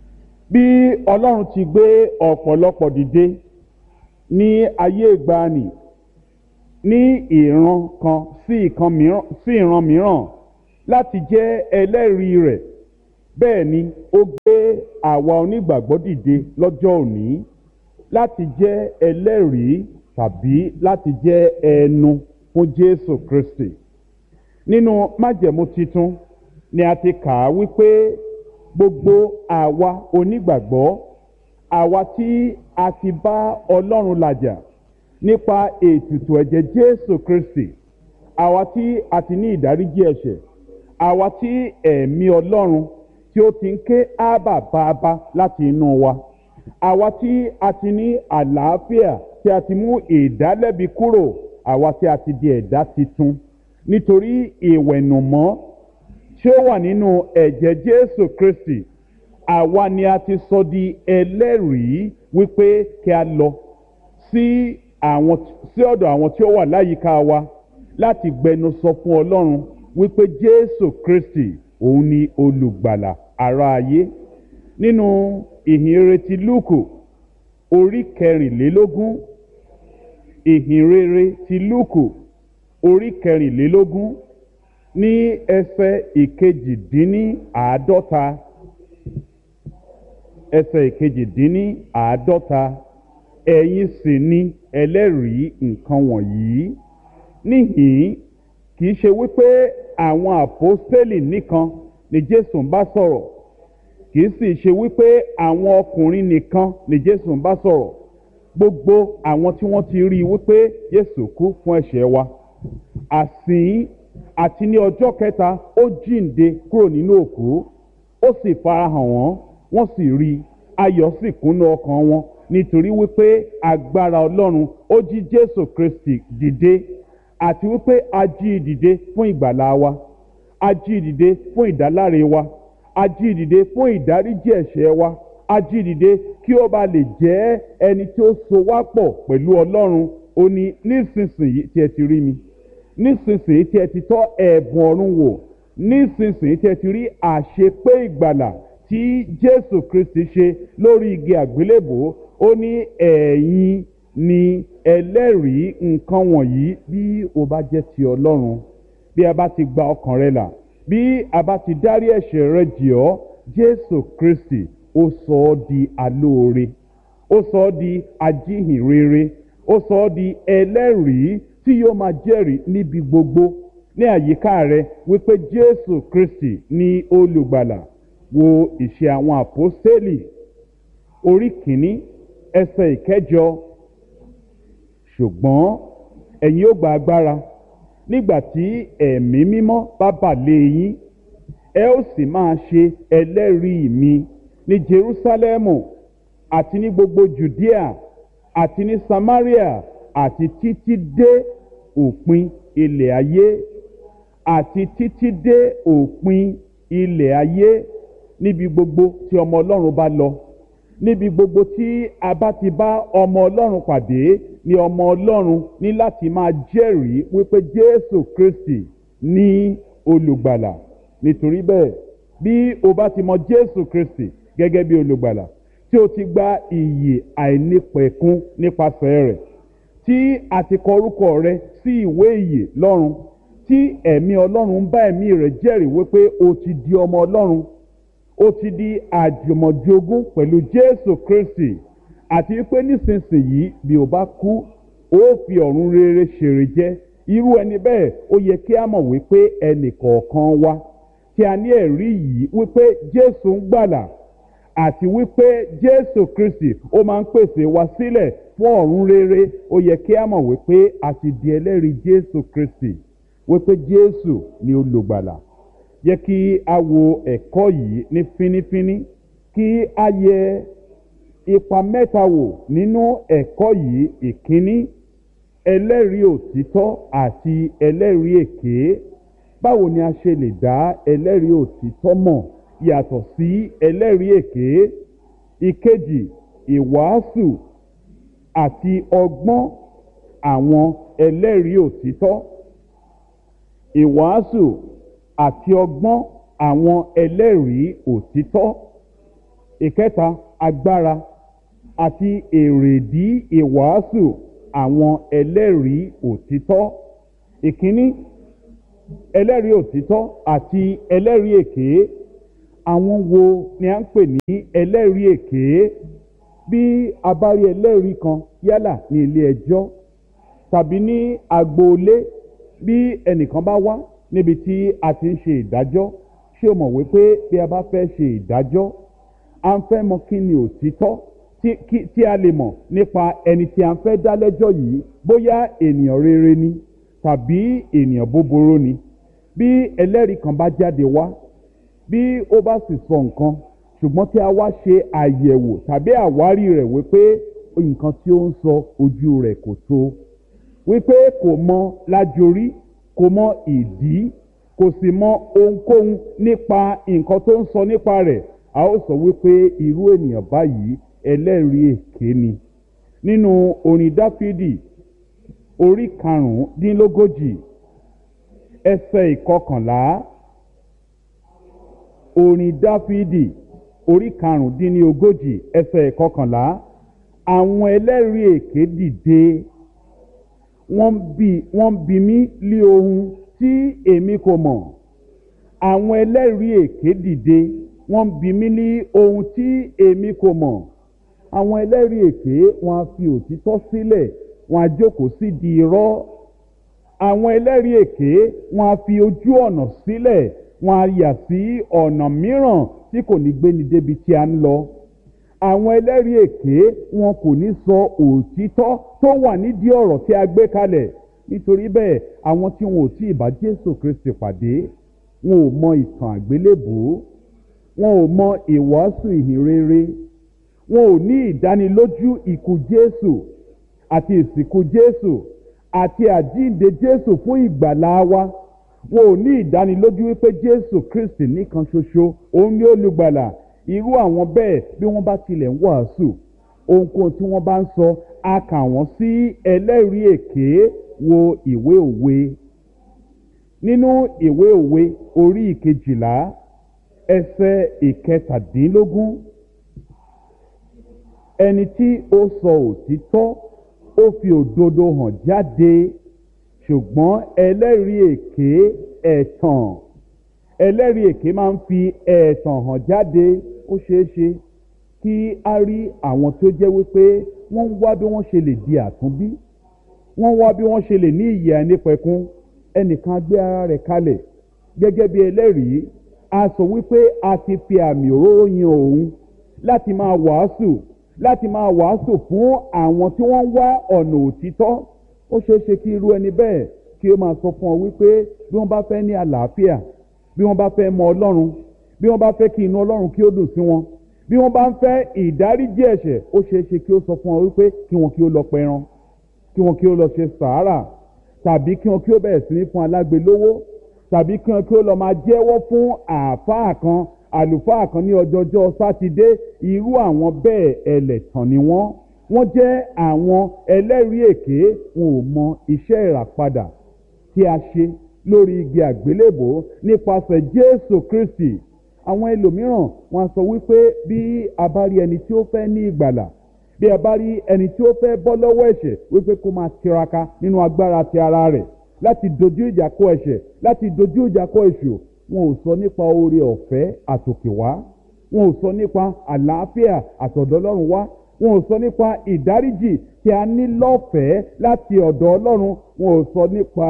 bí ọlọ́run ti gbé ọ̀pọ̀lọpọ̀ dìde ní ayé ìgbàanì ní ìran kan sí ìkan mìíràn sí ìran mìíràn láti jẹ́ ẹlẹ́rìí rẹ̀, bẹ́ẹ̀ ni ó gbé àwa onígbàgbọ́ dìde lọ́jọ́ òní láti jẹ́ ẹlẹ́rìí tàbí láti jẹ́ ẹnu fún Jésù Kristi. Nínú májẹ̀mú titun ni a ti kà á wípé gbogbo àwa onígbàgbọ́, àwa tí a ti bá Ọlọ́run làjà nípa ètùtù ẹ̀jẹ̀ Jésù Kristi, àwa tí a ti ní ìdáríjì ẹ̀ṣẹ̀, àwa tí ẹ̀mí Ọlọ́run tí ó ti ń ké ábà bàbá láti inú wa, àwa tí a ti ní àlàáfíà, tí a ti mú ìdálẹ́bi kúrò, àwa tí a ti di ẹ̀dá titun nítorí ìwẹ̀nùmọ́ tí ó wà nínú ẹ̀jẹ̀ Jésù Kristi. Àwa ni a ti sọ di ẹlẹ́rìí wípé kí a lọ sí àwọn sí ọ̀dọ̀ àwọn tí ó wà láyìíká wa láti gbẹnu sọ fún Ọlọ́run wípé Jésù Kristi òun ni olùgbàlà ará ayé. Nínú ìhìnrere ti Lúùkù orí kẹrìnlélógún, ìhìnrere ti Lúùkù orí kẹrìnlélógún ní ẹsẹ̀ ìkejìdínníàádọ́ta, ẹsẹ̀ ìkejìdínníàádọ́ta, ẹ̀yin sì ni ẹlẹ́rìí nǹkan wọ̀nyí. Níhìn-ín kì í ṣe wípé àwọn àpọ́stélì nìkan ni Jésù ń bá sọ̀rọ̀, kì í sì ṣe wípé àwọn ọkùnrin nìkan ni Jésù ń bá sọ̀rọ̀. Gbogbo àwọn tí wọ́n ti rí i wípé Jésù kú fún ẹ̀ṣẹ̀ wa, àsìn àti ní ọjọ́ kẹta ó jíǹde kúrò nínú òkú, ó sì farahàn wọ́n, wọ́n sì rí i, ayọ̀ sì kúnnú ọkàn wọn nítorí wípé agbára Ọlọ́run ó jí Jésù Kristi dìde, àti wípé a jí i dìde fún ìgbàlà wa, a jí i dìde fún ìdáláre wa, a jí i dìde fún ìdáríjì ẹ̀ṣẹ̀ wa, a jí i dìde kí ó bá lè jẹ́ ẹni tí ó so wá pọ̀ pẹ̀lú Ọlọ́run. Ó ní nísinsìnyí tí ẹ ti rí mi, nísinsìnyí tí ẹ ti tọ́ ẹ̀bùn ọ̀run wò, nísinsìnyí tí ẹ ti rí àṣepé ìgbàlà tí Jésù Kristi ṣe lórí igi àgbélébò, ó ní ẹ̀yin ni ẹlẹ́rìí nǹkan wọ̀nyí bí o bá jẹ́ ti Ọlọ́run, bí a bá ti gba ọkàn rẹ là, bí a bá ti dárí ẹ̀ṣẹ̀ rẹ jì ọ́. Jésù Kristi ó sọ ọ́ di alóore, ó sọ ọ́ di ajíhìnrere, ó sọ ọ́ di ẹlẹ́rìí tí yóò máa jẹ́rìí níbi gbogbo ní àyíká rẹ wípé Jésù Kristi ni olùgbàlà. Wo ìṣe àwọn àpọ́stélì orí kìíní ẹsẹ̀ ìkẹjọ. Ṣùgbọ́n ẹ̀yin ó gba agbára nígbà tí ẹ̀mí mímọ́ bá bà lé yín, ẹ ó sì máa ṣe ẹlẹ́rìí mi ní Jerúsálẹ́mù àti ní gbogbo Jùdíà àti ní Samaria àti títí dé òpin ilẹ̀ ayé, àti títí dé òpin ilẹ̀ ayé. Níbi gbogbo tí ọmọ Ọlọ́run bá lọ, níbi gbogbo tí a bá ti bá ọmọ Ọlọ́run pàdé, ni ọmọ Ọlọ́run ní láti máa jẹ́rìí wípé Jésù Kristi ní olùgbàlà. Nítorí bẹ́ẹ̀, bí o bá ti mọ Jésù Kristi gẹ́gẹ́ bí olùgbàlà, tí o ti gba ìyè àìnípẹ̀kun nípasẹ̀ rẹ̀, tí a ti kọ orúkọ rẹ sí ìwé ìyè lọ́run, tí ẹ̀mí Ọlọ́run ń bá ẹ̀mí rẹ̀ jẹ́rìí wípé o ti di ọmọ Ọlọ́run, ó ti di àjùmọ̀jogún pẹ̀lú Jésù Kristi, àti wípé nísinsìnyí bí o bá kú, ó fi ọ̀run rere ṣèrè jẹ. Irú ẹni bẹ́ẹ̀ ó yẹ kí a mọ̀ wípé ẹnì kọ̀ọ̀kan wa tí a ní ẹ̀rí yìí wípé Jésù ń gbàlà, àti wípé Jésù Kristi ó máa ń pèsè wa sílẹ̀ fún ọ̀run rere, ó yẹ kí a mọ̀ wípé a ti di ẹlẹ́rìí Jésù Kristi, wípé Jésù ni olùgbàlà. Jẹ́ kí a wo ẹ̀kọ́ yìí ní fínífíní, kí a yẹ ipa mẹ́ta wò nínú ẹ̀kọ́ yìí. Ìkíní, ẹlẹ́rìí òtítọ́ àti ẹlẹ́rìí èké. Báwo ni a ṣe lè dá ẹlẹ́rìí òtítọ́ mọ̀ yàtọ̀ sí ẹlẹ́rìí èké? Ìkejì, ìwàásù àti ọgbọ́n àwọn ẹlẹ́rìí òtítọ́. Ìwàásù àti ọgbọ́n àwọn ẹlẹ́rìí òtítọ́. ìkẹta agbára àti èrèdí ìwàásù àwọn ẹlẹ́rìí òtítọ́. ìkíní ẹlẹ́rìí òtítọ́ àti ẹlẹ́rìí èké. àwọn wo ni a ń pè ní ẹlẹ́rìí èké? bí a bá rí ẹlẹ́rìí kan yálà ní ilé ẹjọ́ tàbí ní agboolé, bí ẹnìkan bá wá níbi tí a ti ń ṣe ìdájọ́, ṣé o mọ̀ wípé bí a bá fẹ́ ṣe ìdájọ́ a ń fẹ́ mọ kí ni òtítọ́ tí, kí, tí a lè mọ̀ nípa ẹni tí a ń fẹ́ dá lẹ́jọ́ yìí, bóyá ènìyàn rere ni tàbí ènìyàn búburú ni. bí ẹlẹ́rìí kan bá jáde wá, bí ó bá sì sọ nǹkan ṣùgbọ́n tí a wá ṣe àyẹ̀wò tàbí àwárí rẹ̀ wípé nǹkan tí ó ń sọ ojú rẹ̀ kò tó, wípé kò mọ lájorí, kò mọ ìdí, kò sì mọ ohunkóhun nípa nǹkan tó ń sọ nípa rẹ̀, a ó sọ wípé irú ènìyàn báyìí ẹlẹ́rìí èké ni. nínú orin Dáfídì orí karùndínlógójì ẹsẹ̀ ìkọkànlá, orin Dáfídì orí karùndínlógójì ẹsẹ̀ ìkọkànlá, àwọn ẹlẹ́rìí èké dìde, wọ́n bi wọ́n bi mí lé ohun tí èmi kò mọ̀. àwọn ẹlẹ́rìí èké dìde, wọ́n bi mí lé ohun tí èmi kò mọ̀. àwọn ẹlẹ́rìí èké wọ́n á fi òtítọ́ sílẹ̀, wọ́n á jókòó sí di irọ́. àwọn ẹlẹ́rìí èké wọ́n á fi ojú ọ̀nà sílẹ̀, wọ́n á yà sí ọ̀nà mìíràn tí kò ní gbéni débi tí a ń lọ. àwọn ẹlẹ́rìí èké wọn kò ní sọ òtítọ́ tó wà nídìí ọ̀rọ̀ tí a gbé kalẹ̀. nítorí bẹ́ẹ̀ àwọn tí wọn ò tí ì bá Jésù Kristi pàdé, wọn ò mọ ìtàn àgbélébùú, wọn ò mọ ìwàásù ìhìnrere, wọn ò ní ìdánilójú ikú Jésù àti ìsìnkú Jésù àti àjíǹde Jésù fún ìgbàlá wa. wọn ò ní ìdánilójú wípé Jésù Kristi nìkan ṣoṣo òun ni olùgbàlà. irú àwọn bẹ́ẹ̀ bí wọ́n bá tilẹ̀ ń wàásù, ohunkóhun tí wọ́n bá ń sọ a kà wọ́n sí ẹlẹ́rìí èké. wo ìwé òwe, nínú ìwé òwe orí ìkejìlá ẹsẹ̀ ìkẹtàdínlógún, ẹni tí ó sọ òtítọ́ ó fi òdodo hàn jáde, ṣùgbọ́n ẹlẹ́rìí èké ẹ̀tàn. ẹlẹ́rìí èké máa ń fi ẹ̀tàn hàn jáde. ó ṣeé ṣe kí a rí àwọn tó jẹ́ wípé wọ́n ń wá bí wọ́n ṣe lè di àtúnbí, wọ́n wá bí wọ́n ṣe lè ní ìyè àìnípẹ̀kun. ẹnìkan gbé ara rẹ̀ kalẹ̀ gẹ́gẹ́ bí ẹlẹ́rìí, a sọ wípé a ti fi àmì òróró yan òun láti máa wàásù láti máa wàásù fún àwọn tí wọ́n ń wá ọ̀nà òtítọ́. ó ṣeé ṣe kí irú ẹni bẹ́ẹ̀ kí ó máa sọ fún ọ wípé bí wọ́n bá fẹ́ ní àlàáfíà, bí wọ́n bá fẹ́ mọ Ọlọ́run, bí wọ́n bá fẹ́ kí inú Ọlọ́run kí ó dùn sí wọn, bí wọ́n bá ń fẹ́ ìdáríjì ẹ̀ṣẹ̀, ó ṣeé ṣe kí ó sọ fún ọ wípé kí wọn kí ó lọ pẹran, kí wọn kí ó lọ ṣe sàárà, tàbí kí wọn kí ó bẹ̀rẹ̀ sí ní fún alágbe lówó, tàbí kí wọn kí ó lọ máa jẹ́wọ́ fún àáfàá kan, àlùfáà kan ní ọjọ́jọ́ sátidé. irú àwọn bẹ́ẹ̀ ẹlẹ́tàn ni wọ́n. wọ́n jẹ́ àwọn ẹlẹ́rìí èké. wọn ò mọ iṣẹ́ ìràpadà tí a ṣe lórí igi àgbélébòó nípasẹ̀ Jésù Kristi. àwọn ẹlòmíràn wọn sọ wípé bí a bá rí ẹni tí ó fẹ́ ní ìgbàlà, bí a bá rí ẹni tí ó fẹ́ bọ́ lọ́wọ́ ẹ̀ṣẹ̀, wípé kó máa tiraka nínú agbára ti ara rẹ̀ láti dojú ìjà kọ ẹ̀ṣẹ̀, láti dojú ìjà kọ èṣù. wọn ò sọ nípa oore ọ̀fẹ́ àtòkèwá, wọn ò sọ nípa àlàáfíà àtọ̀dọ̀ Ọlọ́run wá, wọn ò sọ nípa ìdáríjì tí a ní lọ́fẹ̀ẹ́ láti ọ̀dọ̀ Ọlọ́run, wọn ò sọ nípa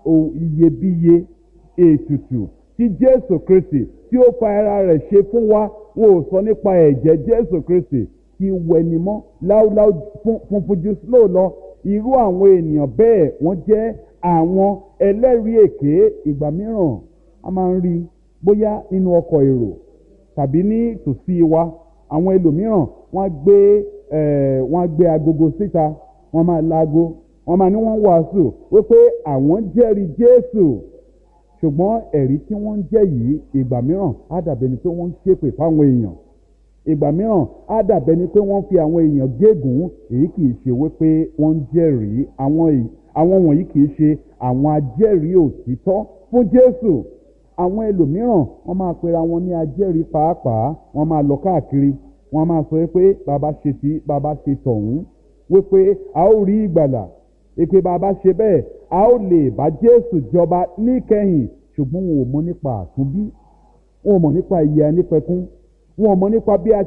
iyebíye ètùtù tí Jésù Kristi tí ó fa ara rẹ̀ ṣe fún wa, wọn ò sọ nípa ẹ̀jẹ̀ Jésù Kristi tí wẹnimọ́ láúláú funfun jù sílò lọ. irú àwọn ènìyàn bẹ́ẹ̀ wọ́n jẹ́ àwọn ẹlẹ́rìí èké. ìgbà mìíràn a máa ń rí bóyá nínú ọkọ̀ èrò tàbí ní tòsí wa, àwọn ẹlòmíràn wọ́n á gbé ẹ̀ wọ́n á gbé agogo síta, wọ́n máa laago, wọ́n máa ní wọ́n wàásù wípé àwọn jẹ́rìí Jésù, ṣùgbọ́n ẹ̀rí tí wọ́n ń jẹ́ yìí ìgbà mìíràn á dàbẹ̀ ni pé wọ́n ń ṣépè fáwọn èèyàn, ìgbà mìíràn á dàbẹ̀ ni pé wọ́n fi àwọn èèyàn gégùn. èyí kì í ṣe wípé wọ́n ń jẹ́rìí. àwọn wọ̀nyí kì í ṣe àwọn ajẹ́rìí òtítọ́ fún Jésù. àwọn ẹlòmíràn wọ́n máa pera wọn ní ajẹ́rìí pàápàá, wọ́n máa lọ káàkiri wọ́n máa sọ pé bàbá ṣe tí bàbá ṣe tọ̀hún wípé a ó rí ìgbàlà, èpè bàbá ṣe bẹ́ẹ̀ a ó lè bá Jésù jọba níkẹyìn. ṣùgbọ́n wọn ò mọ̀ nípa àtúnbí, wọn ò mọ̀ nípa ìyè àìnípẹ̀kun, wọn ò mọ̀ nípa bí a